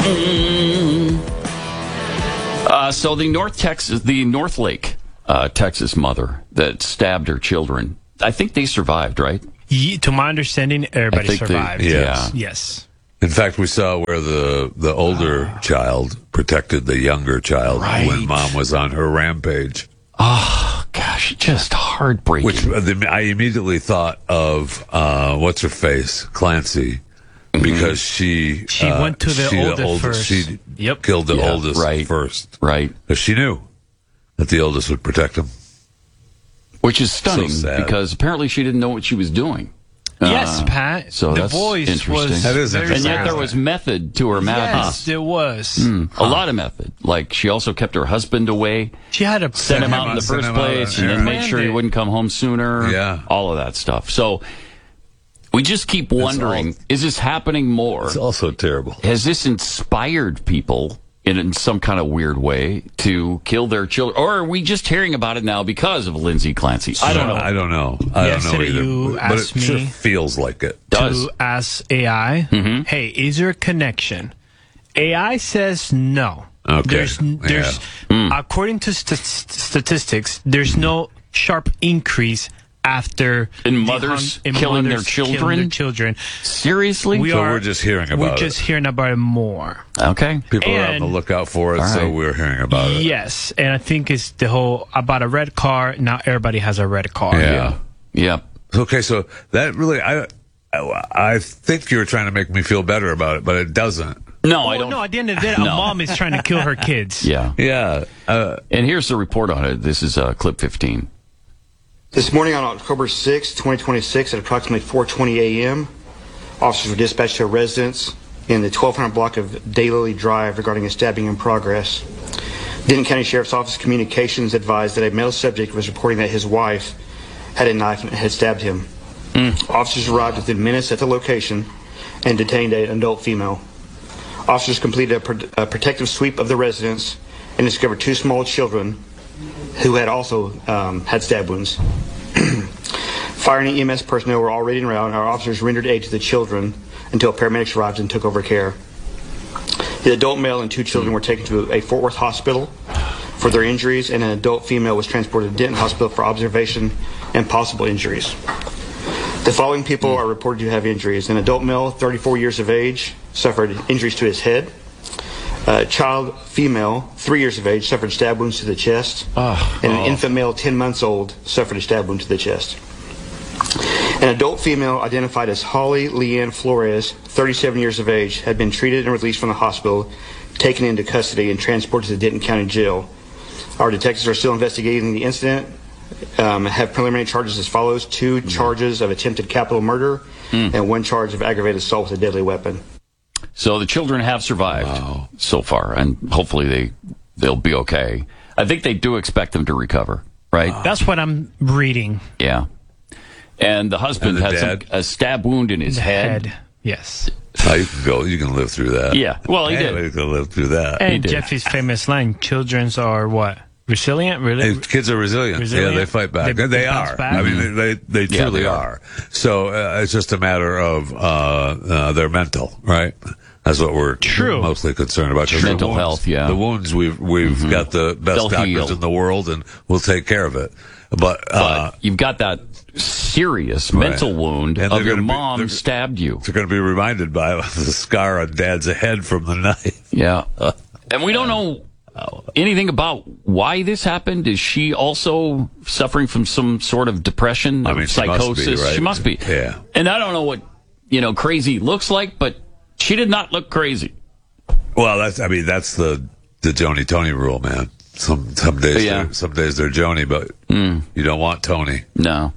[SPEAKER 1] So the North Lake, Texas mother that stabbed her children, I think they survived, right?
[SPEAKER 3] To my understanding, everybody survived. Yes.
[SPEAKER 2] In fact, we saw where the older child protected the younger child when mom was on her rampage.
[SPEAKER 1] Oh, gosh, just heartbreaking.
[SPEAKER 2] Which I immediately thought of, what's her face? Clancy. Because she
[SPEAKER 3] went to the oldest first.
[SPEAKER 2] She killed the oldest first.
[SPEAKER 1] Right.
[SPEAKER 2] Because she knew that the oldest would protect him.
[SPEAKER 1] Which is stunning because apparently she didn't know what she was doing.
[SPEAKER 3] Yes, Pat.
[SPEAKER 1] So
[SPEAKER 3] the
[SPEAKER 1] that's
[SPEAKER 3] voice
[SPEAKER 1] interesting.
[SPEAKER 3] was
[SPEAKER 2] that is interesting.
[SPEAKER 1] And yet there was method to her madness.
[SPEAKER 3] Yes, there was.
[SPEAKER 1] A lot of method. Like she also kept her husband away.
[SPEAKER 3] She had to
[SPEAKER 1] send him out in the first place and then make sure he wouldn't come home sooner.
[SPEAKER 2] Yeah.
[SPEAKER 1] All of that stuff. So we just keep wondering, is this happening more?
[SPEAKER 2] It's also terrible.
[SPEAKER 1] Has this inspired people in some kind of weird way to kill their children? Or are we just hearing about it now because of Lindsay Clancy? I don't know.
[SPEAKER 2] I don't know either.
[SPEAKER 3] You
[SPEAKER 2] but
[SPEAKER 3] asked
[SPEAKER 2] it sure
[SPEAKER 3] me
[SPEAKER 2] feels like it.
[SPEAKER 3] To ask AI, hey, is there a connection? AI says no.
[SPEAKER 2] Okay.
[SPEAKER 3] There's according to statistics, there's no sharp increase after
[SPEAKER 1] mothers killing their children. Seriously?
[SPEAKER 2] We're just hearing about it.
[SPEAKER 3] We're just hearing about it more.
[SPEAKER 1] Okay.
[SPEAKER 2] People are on the lookout for it, so we're hearing about it.
[SPEAKER 3] Yes, and I think it's the whole about a red car. Now everybody has a red car.
[SPEAKER 1] Yeah. Yep.
[SPEAKER 2] Okay, so that really, I think you were trying to make me feel better about it, but it doesn't.
[SPEAKER 1] No, I don't.
[SPEAKER 3] No, at the end of the day, a mom is trying to kill her kids.
[SPEAKER 1] Yeah. And here's the report on it. This is clip 15.
[SPEAKER 8] This morning on October 6, 2026, at approximately 4:20 a.m., officers were dispatched to a residence in the 1200 block of Daylily Drive regarding a stabbing in progress. Denton County Sheriff's Office Communications advised that a male subject was reporting that his wife had a knife and had stabbed him. Officers arrived within minutes at the location and detained an adult female. Officers completed a protective sweep of the residence and discovered two small children who had also had stab wounds. Fire and EMS personnel were already around. Our officers rendered aid to the children until paramedics arrived and took over care. The adult male and two children were taken to a Fort Worth hospital for their injuries, and an adult female was transported to Denton Hospital for observation and possible injuries. The following people are reported to have injuries. An adult male, 34 years of age, suffered injuries to his head. A child female, 3 years of age, suffered stab wounds to the chest. And an infant male, 10 months old, suffered a stab wound to the chest. An adult female identified as Holly Leanne Flores, 37 years of age, had been treated and released from the hospital, taken into custody, and transported to the Denton County Jail. Our detectives are still investigating the incident, have preliminary charges as follows: 2 charges of attempted capital murder and 1 charge of aggravated assault with a deadly weapon.
[SPEAKER 1] So the children have survived so far, and hopefully they'll be okay. I think they do expect them to recover, right?
[SPEAKER 3] That's what I'm reading.
[SPEAKER 1] Yeah. And the husband has a stab wound in his head.
[SPEAKER 3] Yes.
[SPEAKER 2] You can live through that.
[SPEAKER 1] Yeah. Well, he did.
[SPEAKER 2] You can live through that.
[SPEAKER 3] And Jeffy's famous line, children's are what? Resilient? Really?
[SPEAKER 2] Kids are resilient. Yeah, they fight back. They are.
[SPEAKER 3] Back?
[SPEAKER 2] I mean, they truly are. So it's just a matter of their mental, right? That's what we're mostly concerned about.
[SPEAKER 1] Mental health, yeah.
[SPEAKER 2] The wounds, we've got the best doctors in the world, and we'll take care of it. But
[SPEAKER 1] you've got that serious mental wound of your mom stabbed you.
[SPEAKER 2] They're going to be reminded by the scar on Dad's head from the knife.
[SPEAKER 1] Yeah. And we don't know anything about why this happened. Is she also suffering from some sort of depression or psychosis?
[SPEAKER 2] She must be.
[SPEAKER 1] Yeah. And I don't know what, crazy looks like, but she did not look crazy.
[SPEAKER 2] Well, that's the Joni Tony rule, man. Some days they're Joni, but you don't want Tony.
[SPEAKER 1] No.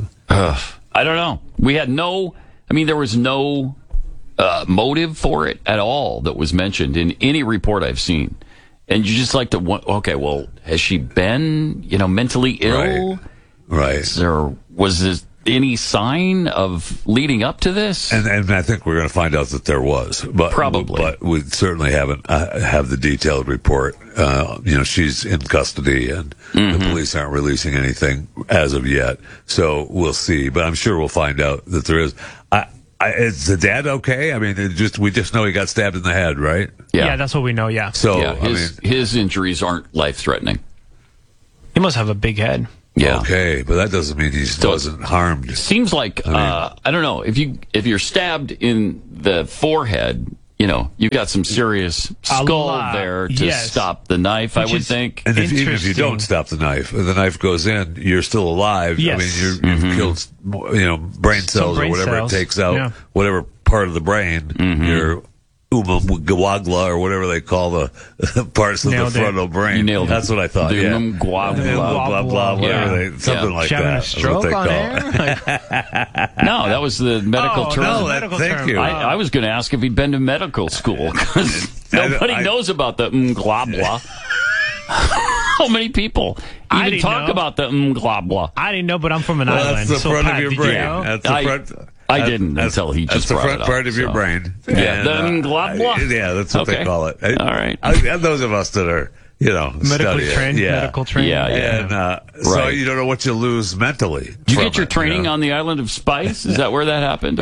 [SPEAKER 1] I don't know. We had there was no motive for it at all that was mentioned in any report I've seen. And you just like to, okay, well, has she been, mentally ill?
[SPEAKER 2] Right.
[SPEAKER 1] Was there any sign of leading up to this?
[SPEAKER 2] And I think we're going to find out that there was, but
[SPEAKER 1] probably.
[SPEAKER 2] But we certainly haven't have the detailed report. She's in custody, and the police aren't releasing anything as of yet. So we'll see. But I'm sure we'll find out that there is. is the dad okay? I mean, we just know he got stabbed in the head, right?
[SPEAKER 3] Yeah, that's what we know. Yeah.
[SPEAKER 2] So
[SPEAKER 1] his injuries aren't life-threatening.
[SPEAKER 3] He must have a big head.
[SPEAKER 1] Yeah.
[SPEAKER 2] Okay, but that doesn't mean he wasn't harmed.
[SPEAKER 1] Seems like I don't know, if you're stabbed in the forehead, you've got some serious skull there to stop the knife. I would think.
[SPEAKER 2] And even if you don't stop the knife, and the knife goes in, you're still alive.
[SPEAKER 3] Yes.
[SPEAKER 2] I mean, you've killed brain cells or whatever it takes out, whatever part of the brain. Your umagwagla or whatever they call the parts of the frontal brain.
[SPEAKER 1] You nailed it.
[SPEAKER 2] That's what I thought.
[SPEAKER 1] The
[SPEAKER 2] umagwagla, whatever something like that.
[SPEAKER 3] A stroke
[SPEAKER 2] what they
[SPEAKER 3] on
[SPEAKER 2] call
[SPEAKER 3] air?
[SPEAKER 1] No, that was the medical term.
[SPEAKER 2] No, thank you.
[SPEAKER 1] I was going to ask if he'd been to medical school because nobody knows about the umglabla. How many people even talk about the umglabla?
[SPEAKER 3] I didn't know, but I'm from an island.
[SPEAKER 2] That's the front of your brain.
[SPEAKER 3] You know?
[SPEAKER 2] That's the front.
[SPEAKER 1] I didn't until he just brought it up.
[SPEAKER 2] That's the front part of your brain.
[SPEAKER 1] Yeah, the umglabla.
[SPEAKER 2] Yeah, that's what they call it.
[SPEAKER 1] All right.
[SPEAKER 2] Those of us that are,
[SPEAKER 3] medical trained.
[SPEAKER 1] Yeah.
[SPEAKER 2] And so you don't know what you lose mentally.
[SPEAKER 1] Did you get your training on the island of Spice? Is that where that happened? Or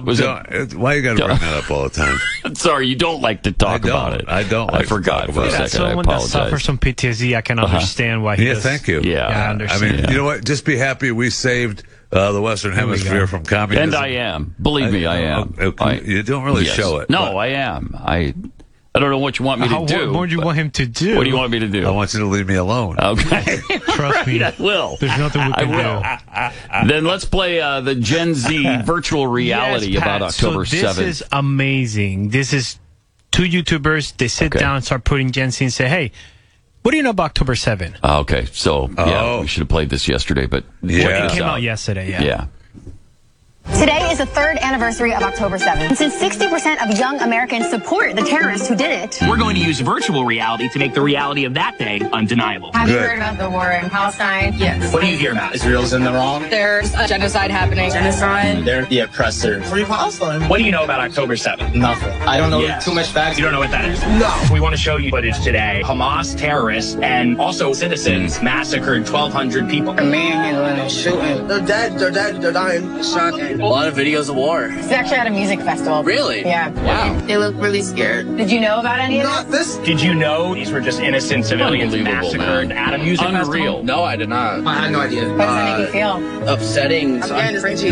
[SPEAKER 2] why you got to bring that up all the time?
[SPEAKER 1] Sorry, you don't like to talk about it.
[SPEAKER 2] I don't.
[SPEAKER 1] I forgot for a second.
[SPEAKER 3] Someone
[SPEAKER 1] I apologize.
[SPEAKER 3] that suffers from PTSD, I can understand why he does.
[SPEAKER 2] Thank you.
[SPEAKER 1] Yeah,
[SPEAKER 3] I understand.
[SPEAKER 2] I mean, you know what? Just be happy we saved the Western Hemisphere from communism.
[SPEAKER 1] And I am. Believe me, I am.
[SPEAKER 2] You don't really show it.
[SPEAKER 1] No, I am. I don't know what you want me to do.
[SPEAKER 3] What do you want him to do?
[SPEAKER 1] What do you want me to do?
[SPEAKER 2] I want you to leave me alone.
[SPEAKER 1] Okay.
[SPEAKER 3] Trust me.
[SPEAKER 1] I will.
[SPEAKER 3] There's nothing we can
[SPEAKER 1] do. Then let's play the Gen Z virtual reality about October 7th.
[SPEAKER 3] This is amazing. This is two YouTubers. They sit down and start putting Gen Z and say, hey, what do you know about October 7th?
[SPEAKER 1] Okay. So, we should have played this yesterday, but
[SPEAKER 3] it came out yesterday,
[SPEAKER 1] Yeah.
[SPEAKER 7] Today is the third anniversary of October 7th. Since 60% of young Americans support the terrorists who did it.
[SPEAKER 22] We're going to use virtual reality to make the reality of that day undeniable.
[SPEAKER 7] Have you heard about the war in Palestine?
[SPEAKER 22] Yes. What do you hear about?
[SPEAKER 23] Israel's in the wrong.
[SPEAKER 7] There's a genocide happening.
[SPEAKER 23] Genocide? They're the oppressor. Free Palestine.
[SPEAKER 22] What do you know about October 7th?
[SPEAKER 23] Nothing. I don't know too much facts.
[SPEAKER 22] You don't know what that is?
[SPEAKER 23] No.
[SPEAKER 22] We want to show you footage today. Hamas terrorists and also citizens massacred 1,200 people.
[SPEAKER 23] A man and shooting. They're dead. They're dying. Shocking.
[SPEAKER 22] A lot of videos of war.
[SPEAKER 7] It's actually at a music festival.
[SPEAKER 22] Really?
[SPEAKER 7] Yeah.
[SPEAKER 22] Wow.
[SPEAKER 7] They look really scared. Did you know about any of this?
[SPEAKER 22] Did you know these were just innocent civilians massacred at a music festival?
[SPEAKER 23] No, I did not. I had no idea.
[SPEAKER 7] How does that make you feel?
[SPEAKER 23] Upsetting. I'm getting cringy.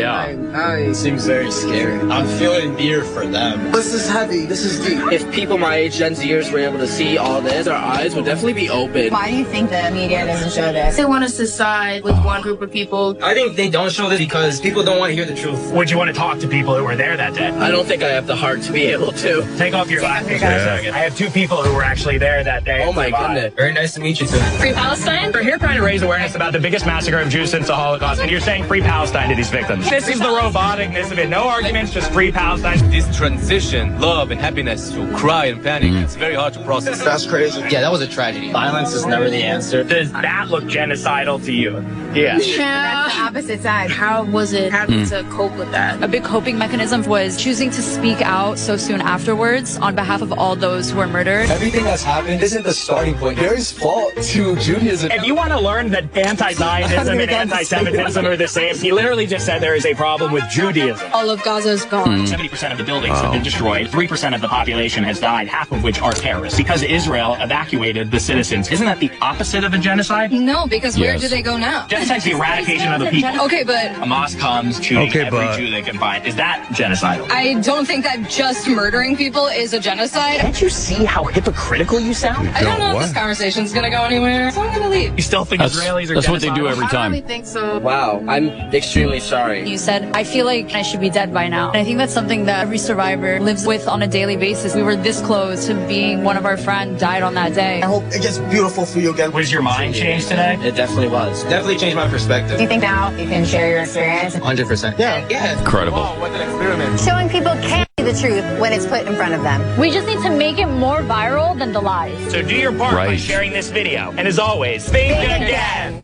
[SPEAKER 23] It seems very scary. I'm feeling fear for them. This is heavy. This is deep. If people my age, Gen Zers, were able to see all this, their eyes would definitely be open.
[SPEAKER 7] Why do you think the media doesn't show this? They want us to side with one group of people.
[SPEAKER 23] I think they don't show this because people don't want to hear the truth.
[SPEAKER 22] Would you want to talk to people who were there that day?
[SPEAKER 23] I don't think I have the heart to be able to.
[SPEAKER 22] Take off your glasses for a second. I have two people who were actually there that day.
[SPEAKER 23] Oh my goodness. Very nice to meet you too.
[SPEAKER 7] Free Palestine?
[SPEAKER 22] We're here trying to raise awareness about the biggest massacre of Jews since the Holocaust, and you're saying free Palestine to these victims. This is the roboticness of it. No arguments, just free Palestine.
[SPEAKER 24] This transition, love and happiness to cry and panic, it's very hard to process.
[SPEAKER 23] That's crazy. Yeah, that was a tragedy. Violence is never the answer.
[SPEAKER 22] Does that look genocidal to you? Yeah.
[SPEAKER 7] That's the opposite side. How was it having to cope with that?
[SPEAKER 25] A big coping mechanism was choosing to speak out so soon afterwards on behalf of all those who were murdered.
[SPEAKER 24] Everything that's happened isn't the starting point. There is fault to Judaism.
[SPEAKER 22] If you want to learn that anti-Zionism and anti-Semitism are the same, he literally just said there is a problem with Judaism.
[SPEAKER 7] All of Gaza is gone.
[SPEAKER 22] 70% of the buildings have been destroyed. 3% of the population has died, half of which are terrorists. Because Israel evacuated the citizens. Isn't that the opposite of a genocide?
[SPEAKER 7] No, because where do they go now?
[SPEAKER 22] Genocide's the eradication of the people.
[SPEAKER 7] Okay, but
[SPEAKER 22] Hamas comes shooting every Jew they can find. Is that genocidal?
[SPEAKER 7] I don't think that just murdering people is a genocide.
[SPEAKER 22] Can't you see how hypocritical you sound?
[SPEAKER 7] I don't know if this conversation's gonna go anywhere, so I'm gonna leave.
[SPEAKER 22] You still think Israelis are
[SPEAKER 1] That's what they do every
[SPEAKER 7] I
[SPEAKER 1] time.
[SPEAKER 7] really think so.
[SPEAKER 23] Wow, I'm extremely sorry.
[SPEAKER 25] You said, I feel like I should be dead by now. And I think that's something that every survivor lives with on a daily basis. We were this close to being one of our friends died on that day.
[SPEAKER 23] I hope it gets beautiful for you again.
[SPEAKER 22] Was your mind changed today?
[SPEAKER 23] It definitely was. Definitely changed my perspective.
[SPEAKER 7] Do you think now you can share your experience?
[SPEAKER 23] 100%. Yeah.
[SPEAKER 1] Incredible.
[SPEAKER 23] Wow, what an experiment.
[SPEAKER 7] Showing people can see the truth when it's put in front of them.
[SPEAKER 11] We just need to make it more viral than the lies.
[SPEAKER 22] So do your part by sharing this video. And as always, think again.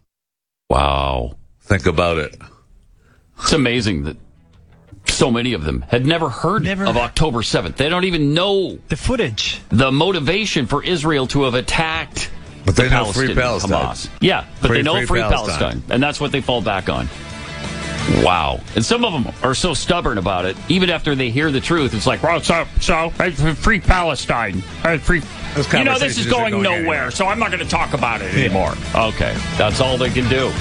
[SPEAKER 1] Wow.
[SPEAKER 2] Think about it.
[SPEAKER 1] It's amazing that so many of them had never heard of October 7th. They don't even know
[SPEAKER 3] the footage,
[SPEAKER 1] the motivation for Israel to have attacked
[SPEAKER 2] But they know Free Palestine.
[SPEAKER 1] Hamas. Yeah, but they know Free Palestine. And that's what they fall back on. Wow. And some of them are so stubborn about it, even after they hear the truth, it's like, well, so free Palestine. Free. This is going nowhere, so I'm not going to talk about it anymore. Okay. That's all they can do.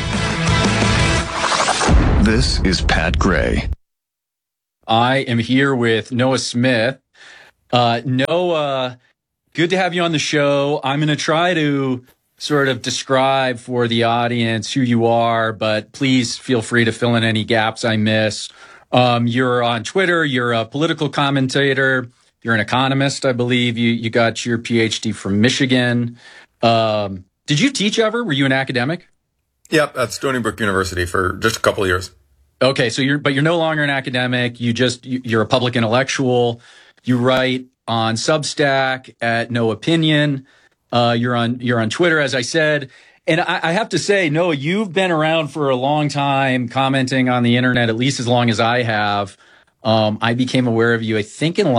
[SPEAKER 4] This is Pat Gray.
[SPEAKER 5] I am here with Noah Smith. Noah, good to have you on the show. I'm going to try to sort of describe for the audience who you are, but please feel free to fill in any gaps I miss. You're on Twitter. You're a political commentator. You're an economist, I believe. You got your PhD from Michigan. Did you teach ever? Were you an academic?
[SPEAKER 9] Yep, at Stony Brook University for just a couple of years.
[SPEAKER 5] Okay, so you're no longer an academic. You're a public intellectual. You write on Substack at No Opinion. You're on Twitter, as I said. And I have to say, Noah, you've been around for a long time, commenting on the internet, at least as long as I have. I became aware of you, I think in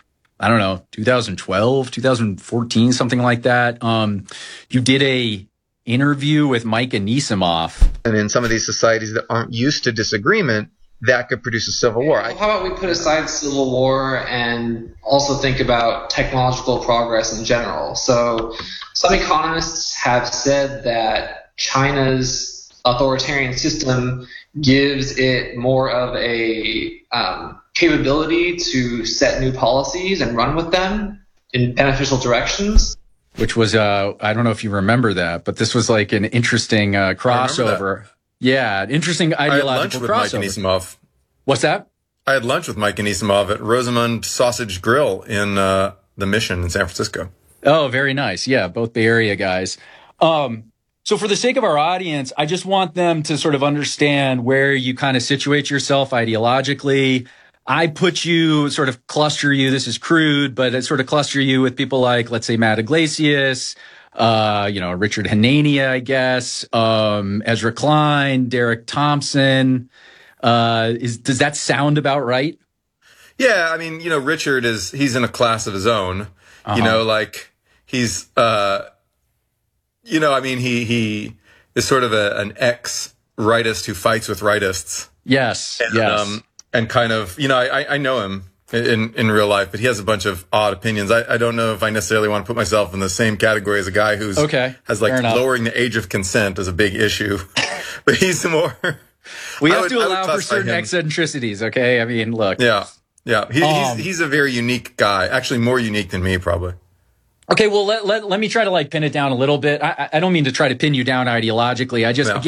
[SPEAKER 5] 2012, 2014, something like that. You did a interview with Mike Anisimov.
[SPEAKER 12] And in some of these societies that aren't used to disagreement, that could produce a civil war.
[SPEAKER 23] How about we put aside civil war and also think about technological progress in general? So some economists have said that China's authoritarian system gives it more of a capability to set new policies and run with them in beneficial directions.
[SPEAKER 5] Which was, I don't know if you remember that, but this was like an interesting crossover. Yeah, interesting ideological crossover.
[SPEAKER 9] I had lunch with Mike Anisimov.
[SPEAKER 5] What's that?
[SPEAKER 9] I had lunch with Mike Anisimov at Rosamund Sausage Grill in the Mission in San Francisco.
[SPEAKER 5] Oh, very nice. Yeah, both Bay Area guys. So for the sake of our audience, I just want them to sort of understand where you kind of situate yourself ideologically. I put you, sort of cluster you, this is crude, but I sort of cluster you with people like, let's say, Matt Iglesias, Richard Hanania, I guess, Ezra Klein, Derek Thompson. Does that sound about right?
[SPEAKER 9] Yeah, I mean, Richard he's in a class of his own. He is sort of an ex-rightist who fights with rightists.
[SPEAKER 5] Yes, yes.
[SPEAKER 9] And kind of, I know him in real life, but he has a bunch of odd opinions. I don't know if I necessarily want to put myself in the same category as a guy who's has lowering the age of consent as a big issue. But he's more.
[SPEAKER 5] We have to allow for certain eccentricities. Okay, I mean, look.
[SPEAKER 9] Yeah. He's a very unique guy. Actually, more unique than me, probably.
[SPEAKER 5] Okay, well, let me try to pin it down a little bit. I don't mean to try to pin you down ideologically. I just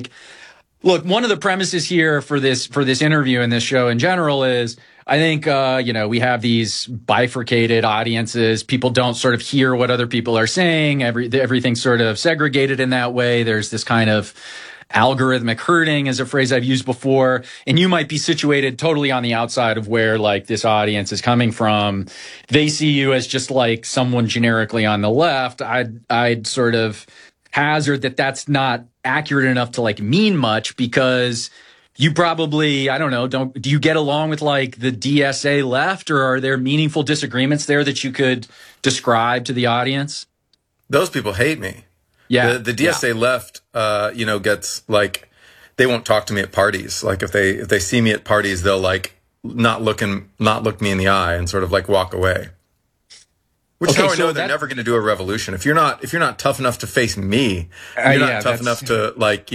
[SPEAKER 5] look, one of the premises here for this interview and this show in general is I think, we have these bifurcated audiences. People don't sort of hear what other people are saying. Everything's sort of segregated in that way. There's this kind of algorithmic herding is a phrase I've used before. And you might be situated totally on the outside of where this audience is coming from. They see you as just someone generically on the left. I'd sort of hazard that that's not accurate enough to mean much, because you probably, I don't know, do you get along with the DSA left, or are there meaningful disagreements there that you could describe to the audience?
[SPEAKER 9] Those people hate me.
[SPEAKER 5] Yeah.
[SPEAKER 9] The DSA left, gets they won't talk to me at parties. If they see me at parties, they'll not look me in the eye and sort of walk away. Which is how I know they're never going to do a revolution. If you're not tough enough to face me, you're not tough enough to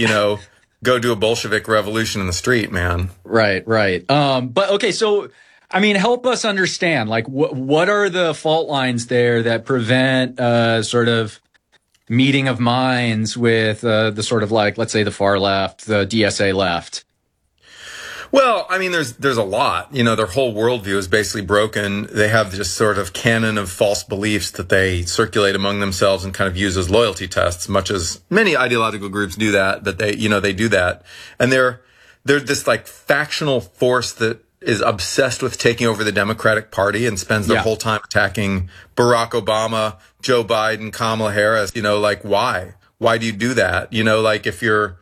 [SPEAKER 9] go do a Bolshevik revolution in the street, man.
[SPEAKER 5] Right. But okay, so I mean, help us understand. What are the fault lines there that prevent sort of meeting of minds with the sort of let's say the far left, the DSA left?
[SPEAKER 9] Well, I mean, there's a lot. Their whole worldview is basically broken. They have this sort of canon of false beliefs that they circulate among themselves and kind of use as loyalty tests, much as many ideological groups do that they do that. And they're this factional force that is obsessed with taking over the Democratic Party and spends their whole time attacking Barack Obama, Joe Biden, Kamala Harris. Why? Why do you do that? If you're,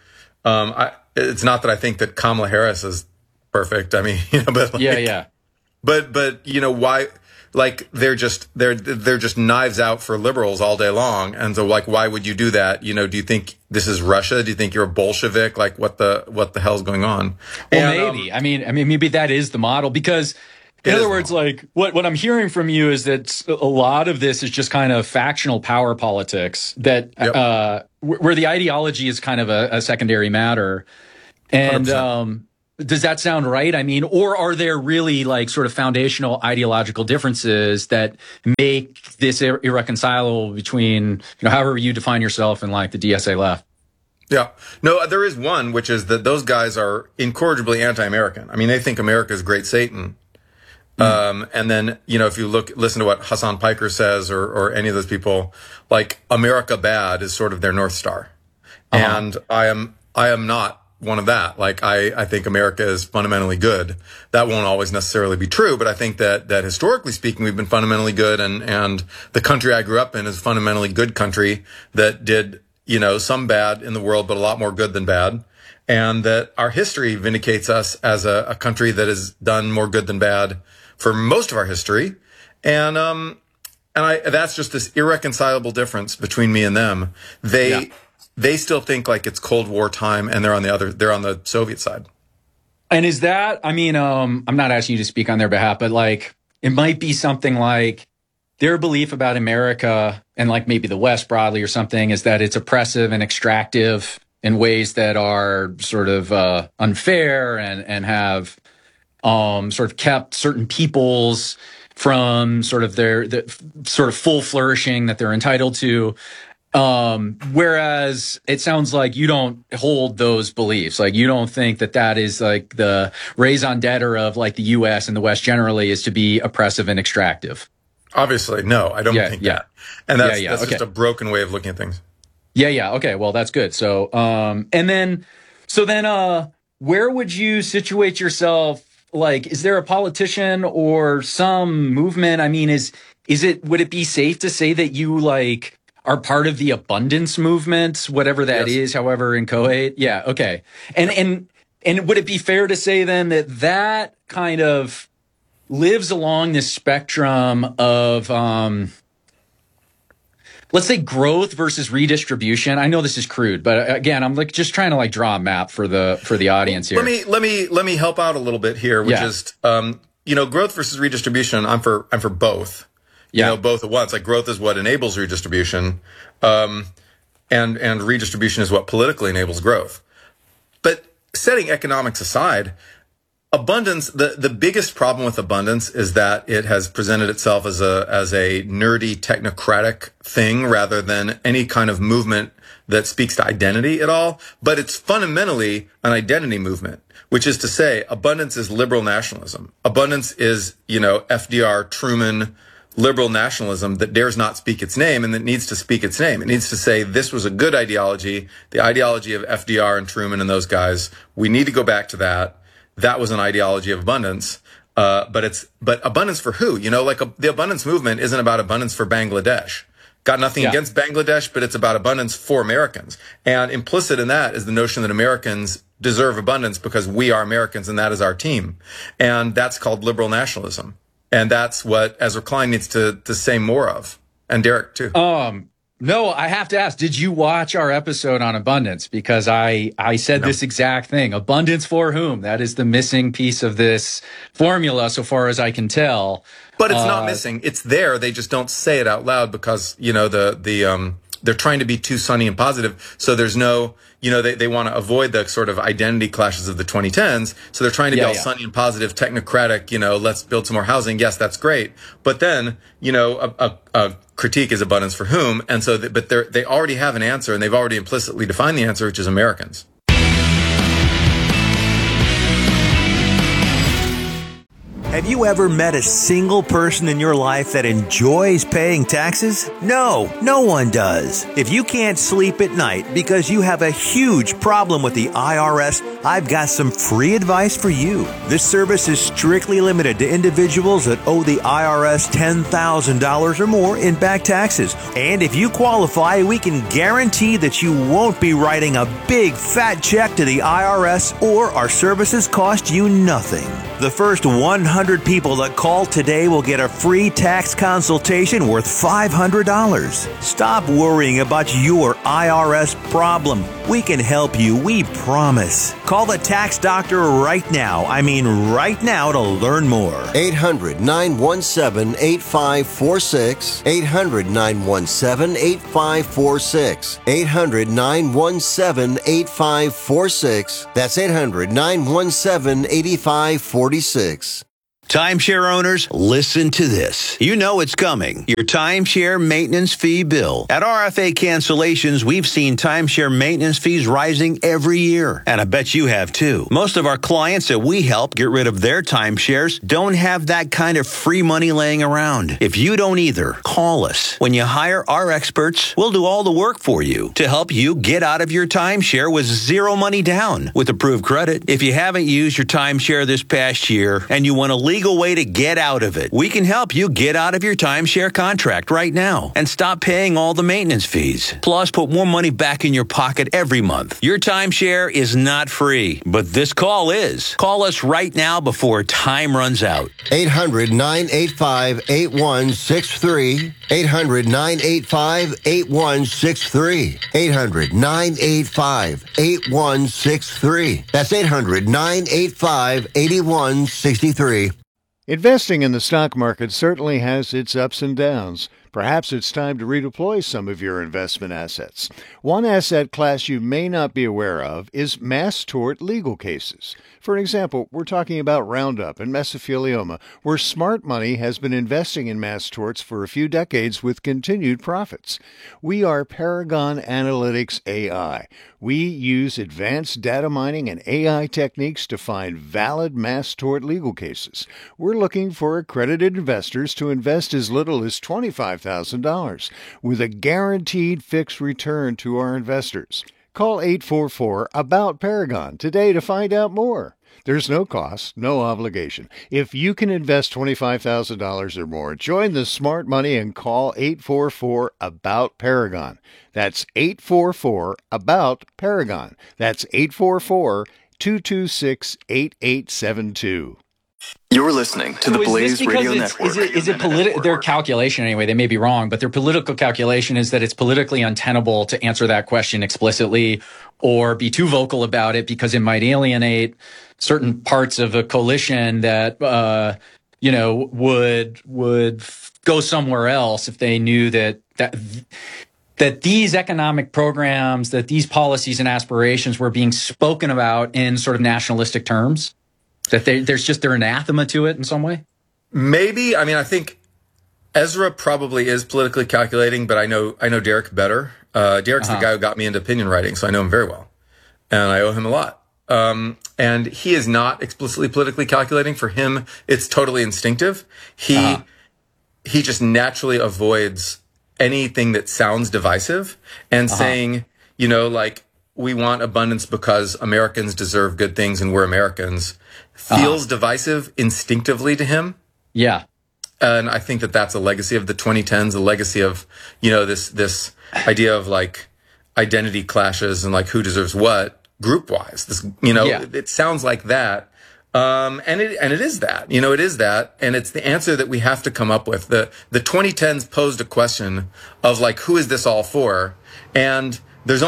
[SPEAKER 9] it's not that I think that Kamala Harris is perfect. I mean, but why? like they're just knives out for liberals all day long. And so like, why would you do that? Do you think this is Russia? Do you think you're a Bolshevik? Like what the hell's going on?
[SPEAKER 5] Well, maybe. I mean, maybe that is the model, because in other words, like what I'm hearing from you is that a lot of this is just kind of factional power politics that, where the ideology is kind of a secondary matter. And, 100%. Does that sound right? I mean, or are there really like sort of foundational ideological differences that make this irreconcilable between, however you define yourself and like the DSA left?
[SPEAKER 9] Yeah. No, there is one, which is that those guys are incorrigibly anti-American. I mean, they think America is great Satan. And then, if you listen to what Hassan Piker says or any of those people, like America bad is sort of their North Star. And I am not one of that. Like, I think America is fundamentally good. That won't always necessarily be true, but I think that historically speaking, we've been fundamentally good. And the country I grew up in is a fundamentally good country that did, some bad in the world, but a lot more good than bad. And that our history vindicates us as a country that has done more good than bad for most of our history. And that's just this irreconcilable difference between me and them. They still think like it's Cold War time, and they're on the Soviet side.
[SPEAKER 5] And is that, I mean, I'm not asking you to speak on their behalf, but like, it might be something like their belief about America and like maybe the West broadly or something is that it's oppressive and extractive in ways that are sort of unfair and have sort of kept certain peoples from sort of the sort of full flourishing that they're entitled to. Whereas it sounds like you don't hold those beliefs. Like you don't think that is like the raison d'etre of like the U.S. and the West generally is to be oppressive and extractive.
[SPEAKER 9] Obviously, no, I don't think that. And that's just a broken way of looking at things.
[SPEAKER 5] Yeah. Okay. Well, that's good. So, where would you situate yourself? Like, is there a politician or some movement? I mean, would it be safe to say that you like are part of the abundance movement, whatever that is, however inchoate? Yeah. Okay. And would it be fair to say then that kind of lives along this spectrum of, let's say growth versus redistribution? I know this is crude, but again, I'm like just trying to like draw a map for the audience here.
[SPEAKER 9] Let me help out a little bit here, which is, growth versus redistribution. I'm for both. Both at once. Like growth is what enables redistribution, and redistribution is what politically enables growth. But setting economics aside, abundance, the biggest problem with abundance is that it has presented itself as a nerdy technocratic thing rather than any kind of movement that speaks to identity at all. But it's fundamentally an identity movement, which is to say abundance is liberal nationalism. Abundance is, FDR, Truman, liberal nationalism that dares not speak its name and that needs to speak its name. It needs to say this was a good ideology, the ideology of FDR and Truman and those guys. We need to go back to that. That was an ideology of abundance. But abundance for who? The abundance movement isn't about abundance for Bangladesh. Got nothing against Bangladesh, but it's about abundance for Americans. And implicit in that is the notion that Americans deserve abundance because we are Americans and that is our team. And that's called liberal nationalism. And that's what Ezra Klein needs to say more of. And Derek, too.
[SPEAKER 5] No, I have to ask, did you watch our episode on abundance? Because I said this exact thing. Abundance for whom? That is the missing piece of this formula, so far as I can tell.
[SPEAKER 9] But it's not missing. It's there. They just don't say it out loud because, they're trying to be too sunny and positive. So there's no, they want to avoid the sort of identity clashes of the 2010s. So they're trying to be all sunny and positive, technocratic, let's build some more housing. Yes, that's great. But then, a critique is abundance for whom? And so, but they already have an answer and they've already implicitly defined the answer, which is Americans.
[SPEAKER 10] Have you ever met a single person in your life that enjoys paying taxes? No one does. If you can't sleep at night because you have a huge problem with the IRS, I've got some free advice for you. This service is strictly limited to individuals that owe the IRS $10,000 or more in back taxes. And if you qualify, we can guarantee that you won't be writing a big fat check to the IRS or our services cost you nothing. The first 100 people that call today will get a free tax consultation worth $500. Stop worrying about your IRS problem. We can help you, we promise. Call the tax doctor right now. I mean right now to learn more.
[SPEAKER 14] 800-917-8546. 800-917-8546. 800-917-8546. That's 800-917-8546.
[SPEAKER 15] Timeshare owners, listen to this. You know it's coming. Your timeshare maintenance fee bill. At RFA Cancellations, we've seen timeshare maintenance fees rising every year. And I bet you have too. Most of our clients that we help get rid of their timeshares don't have that kind of free money laying around. If you don't either, call us. When you hire our experts, we'll do all the work for you to help you get out of your timeshare with zero money down with approved credit. If you haven't used your timeshare this past year and you want to legal way to get out of it, we can help you get out of your timeshare contract right now and stop paying all the maintenance fees. Plus, put more money back in your pocket every month. Your timeshare is not free, but this call is. Call us right now before time runs out.
[SPEAKER 14] 800-985-8163. 800-985-8163. 800-985-8163. That's 800-985-8163.
[SPEAKER 16] Investing in the stock market certainly has its ups and downs. Perhaps it's time to redeploy some of your investment assets. One asset class you may not be aware of is mass tort legal cases. For example, we're talking about Roundup and mesothelioma, where smart money has been investing in mass torts for a few decades with continued profits. We are Paragon Analytics AI. We use advanced data mining and AI techniques to find valid mass tort legal cases. We're looking for accredited investors to invest as little as $25,000 with a guaranteed fixed return to our investors. Call 844-ABOUT-PARAGON today to find out more. There's no cost, no obligation. If you can invest $25,000 or more, join the smart money and call 844-ABOUT-PARAGON. That's 844-ABOUT-PARAGON. That's 844-226-8872.
[SPEAKER 4] You're listening to the Blaze Radio Network.
[SPEAKER 5] Is it their calculation anyway? They may be wrong, but their political calculation is that it's politically untenable to answer that question explicitly or be too vocal about it because it might alienate certain parts of a coalition that would go somewhere else if they knew that these economic programs, that these policies and aspirations were being spoken about in sort of nationalistic terms. That they're anathema to it in some way?
[SPEAKER 9] Maybe. I mean, I think Ezra probably is politically calculating, but I know Derek better. Derek's the guy who got me into opinion writing, so I know him very well. And I owe him a lot. And he is not explicitly politically calculating. For him, it's totally instinctive. He just naturally avoids anything that sounds divisive and saying, we want abundance because Americans deserve good things and we're Americans feels divisive instinctively to him.
[SPEAKER 5] Yeah.
[SPEAKER 9] And I think that that's a legacy of the 2010s, a legacy of, this idea of like identity clashes and like who deserves what group wise. It sounds like that. And it is that, it is that. And it's the answer that we have to come up with. The 2010s posed a question of like, who is this all for? And there's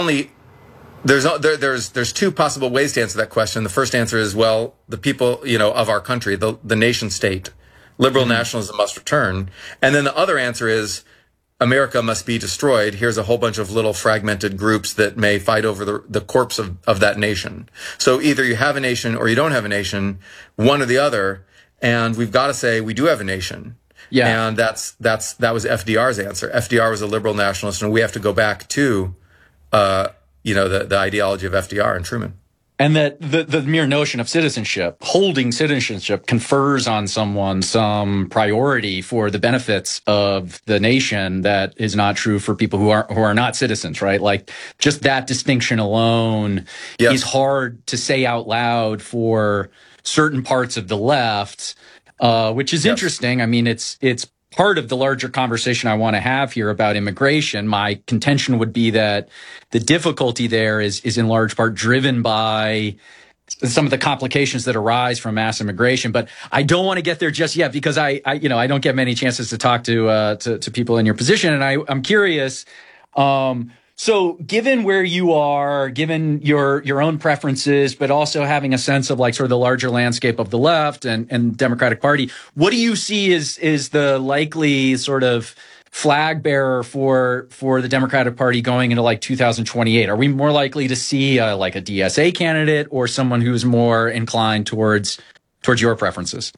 [SPEAKER 9] two possible ways to answer that question. The first answer is, well, the people, of our country, the nation state, liberal nationalism must return. And then the other answer is America must be destroyed. Here's a whole bunch of little fragmented groups that may fight over the corpse of that nation. So either you have a nation or you don't have a nation, one or the other. And we've got to say we do have a nation. Yeah. And that was FDR's answer. FDR was a liberal nationalist, and we have to go back to, the ideology of FDR and Truman.
[SPEAKER 5] And that the mere notion of citizenship, holding citizenship, confers on someone some priority for the benefits of the nation that is not true for people who are not citizens, right? Like just that distinction alone is hard to say out loud for certain parts of the left, which is interesting. I mean, it's part of the larger conversation I want to have here about immigration. My contention would be that the difficulty there is in large part driven by some of the complications that arise from mass immigration. But I don't want to get there just yet because I don't get many chances to talk to people in your position. And I'm curious. So given where you are, given your own preferences, but also having a sense of like sort of the larger landscape of the left and Democratic Party, what do you see is the likely sort of flag bearer for the Democratic Party going into like 2028? Are we more likely to see like a DSA candidate or someone who's more inclined towards your preferences?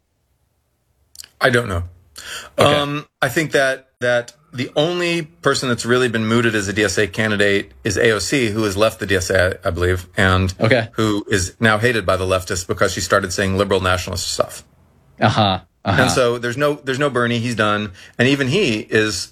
[SPEAKER 9] I don't know. Okay. I think that the only person that's really been mooted as a DSA candidate is AOC, who has left the DSA, I believe, and who is now hated by the leftists because she started saying liberal nationalist stuff. And so there's no Bernie. He's done, and even he is,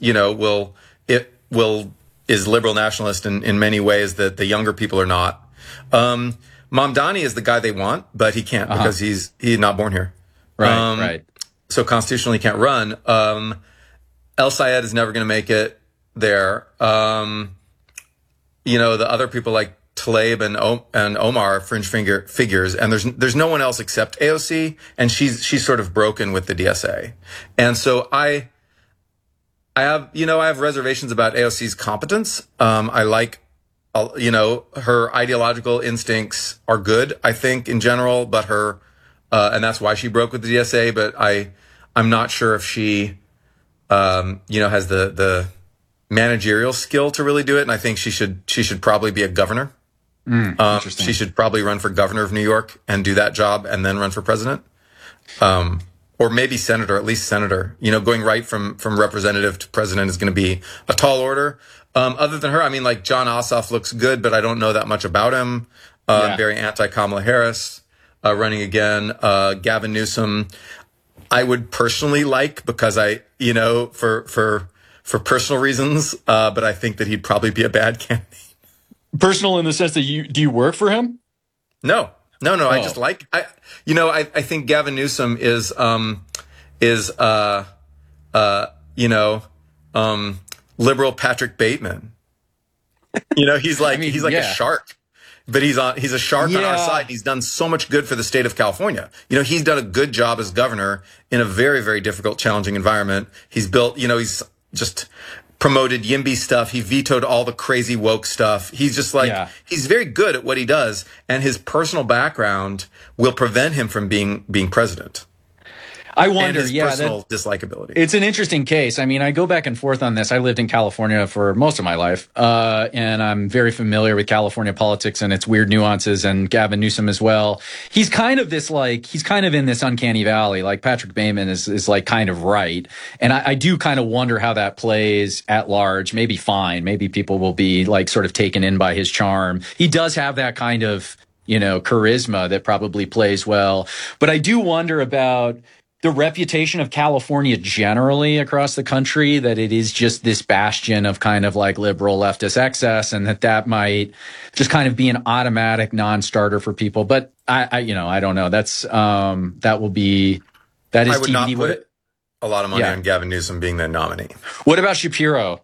[SPEAKER 9] is liberal nationalist in many ways that the younger people are not. Mamdani is the guy they want, but he can't because he's not born here.
[SPEAKER 5] Right.
[SPEAKER 9] So constitutionally can't run. El Sayed is never going to make it there. The other people like Tlaib and Omar are fringe figures, and there's no one else except AOC, and she's sort of broken with the DSA. And so I have reservations about AOC's competence. I like, her ideological instincts are good, I think, in general, but and that's why she broke with the DSA, but I'm not sure if she, has the managerial skill to really do it. And I think she should probably be a governor. She should probably run for governor of New York and do that job and then run for president. Or maybe senator, at least senator. Going right from representative to president is going to be a tall order. Other than her, I mean, like John Ossoff looks good, but I don't know that much about him. Very anti-Kamala Harris, running again. Gavin Newsom, I would personally like because for personal reasons, but I think that he'd probably be a bad candidate.
[SPEAKER 5] Personal in the sense that do you work for him?
[SPEAKER 9] No. Oh. I just like, I think Gavin Newsom is liberal Patrick Bateman. He's like a shark, but he's a shark on our side. He's done so much good for the state of California. He's done a good job as governor in a very, very difficult, challenging environment. He's built, he's just promoted YIMBY stuff. He vetoed all the crazy woke stuff. He's just he's very good at what he does, and his personal background will prevent him from being president.
[SPEAKER 5] I wonder,
[SPEAKER 9] and his personal dislikability.
[SPEAKER 5] It's an interesting case. I mean, I go back and forth on this. I lived in California for most of my life, and I'm very familiar with California politics and its weird nuances, and Gavin Newsom as well. He's kind of in this uncanny valley. Like Patrick Bateman is like kind of right. And I do kind of wonder how that plays at large. Maybe fine. Maybe people will be like sort of taken in by his charm. He does have that kind of, charisma that probably plays well. But I do wonder about the reputation of California generally across the country, that it is just this bastion of kind of like liberal leftist excess, and that might just kind of be an automatic non-starter for people. But I don't know. That is
[SPEAKER 9] I would not put a lot of money on Gavin Newsom being the nominee.
[SPEAKER 5] What about Shapiro?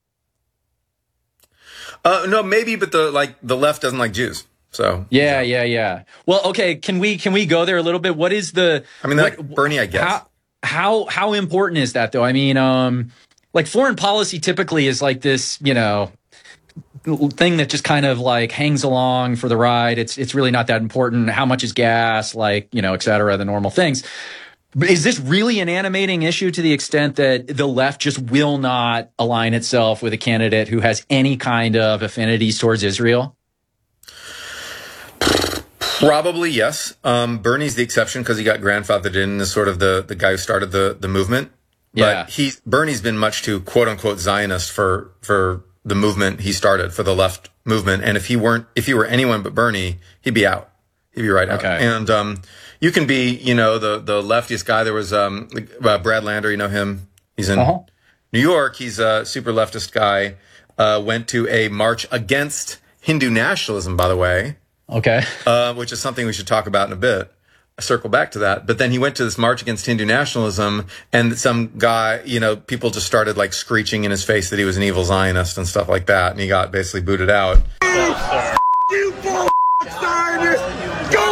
[SPEAKER 9] No, maybe, but the left doesn't like Jews. So
[SPEAKER 5] yeah. Well, okay. Can we go there a little bit? What is
[SPEAKER 9] Bernie? I guess.
[SPEAKER 5] How important is that though? I mean, like foreign policy typically is like this, thing that just kind of like hangs along for the ride. It's really not that important. How much is gas? Like, et cetera, the normal things. But is this really an animating issue to the extent that the left just will not align itself with a candidate who has any kind of affinities towards Israel?
[SPEAKER 9] Probably, yes. Bernie's the exception because he got grandfathered in as sort of the guy who started the movement. But Bernie's been much too quote unquote Zionist for the movement he started, for the left movement. And if he were anyone but Bernie, he'd be out. He'd be right out.
[SPEAKER 5] Okay.
[SPEAKER 9] And you can be, the leftiest guy. There was Brad Lander, him. He's in New York. He's a super leftist guy. Went to a march against Hindu nationalism, by the way.
[SPEAKER 5] Okay.
[SPEAKER 9] Which is something we should talk about in a bit. I circle back to that. But then he went to this march against Hindu nationalism, and some guy, people just started like screeching in his face that he was an evil Zionist and stuff like that. And he got basically booted out.
[SPEAKER 6] You Zionist! Go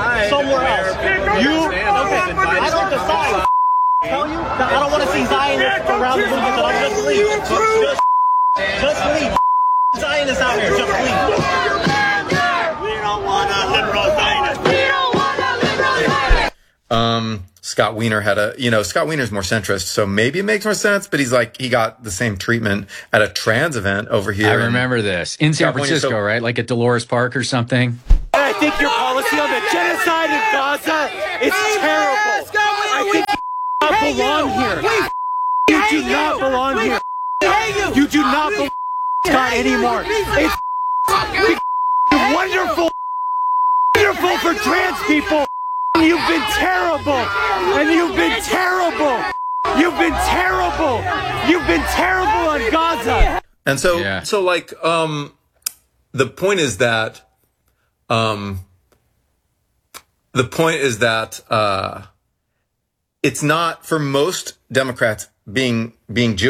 [SPEAKER 6] somewhere else. I don't decide. Tell you that I don't want to see Zionists around the movement, that I'm just leave. Just leave. Zionists out here, just leave. We don't want a liberal Zionist. We don't want a liberal Zionist.
[SPEAKER 9] Scott Wiener Scott Wiener's more centrist, so maybe it makes more sense, but he's like, he got the same treatment at a trans event over here.
[SPEAKER 5] I remember this. In San Francisco, right? Like at Dolores Park or something.
[SPEAKER 6] I think your policy on the genocide in Gaza is terrible. I think you do not belong here. You do not belong here. You do not belong Scott anymore. It's wonderful for trans people. You've been terrible. And you've been terrible. You've been terrible. You've been terrible on Gaza.
[SPEAKER 9] And so the point is that it's not, for most Democrats, being Jewish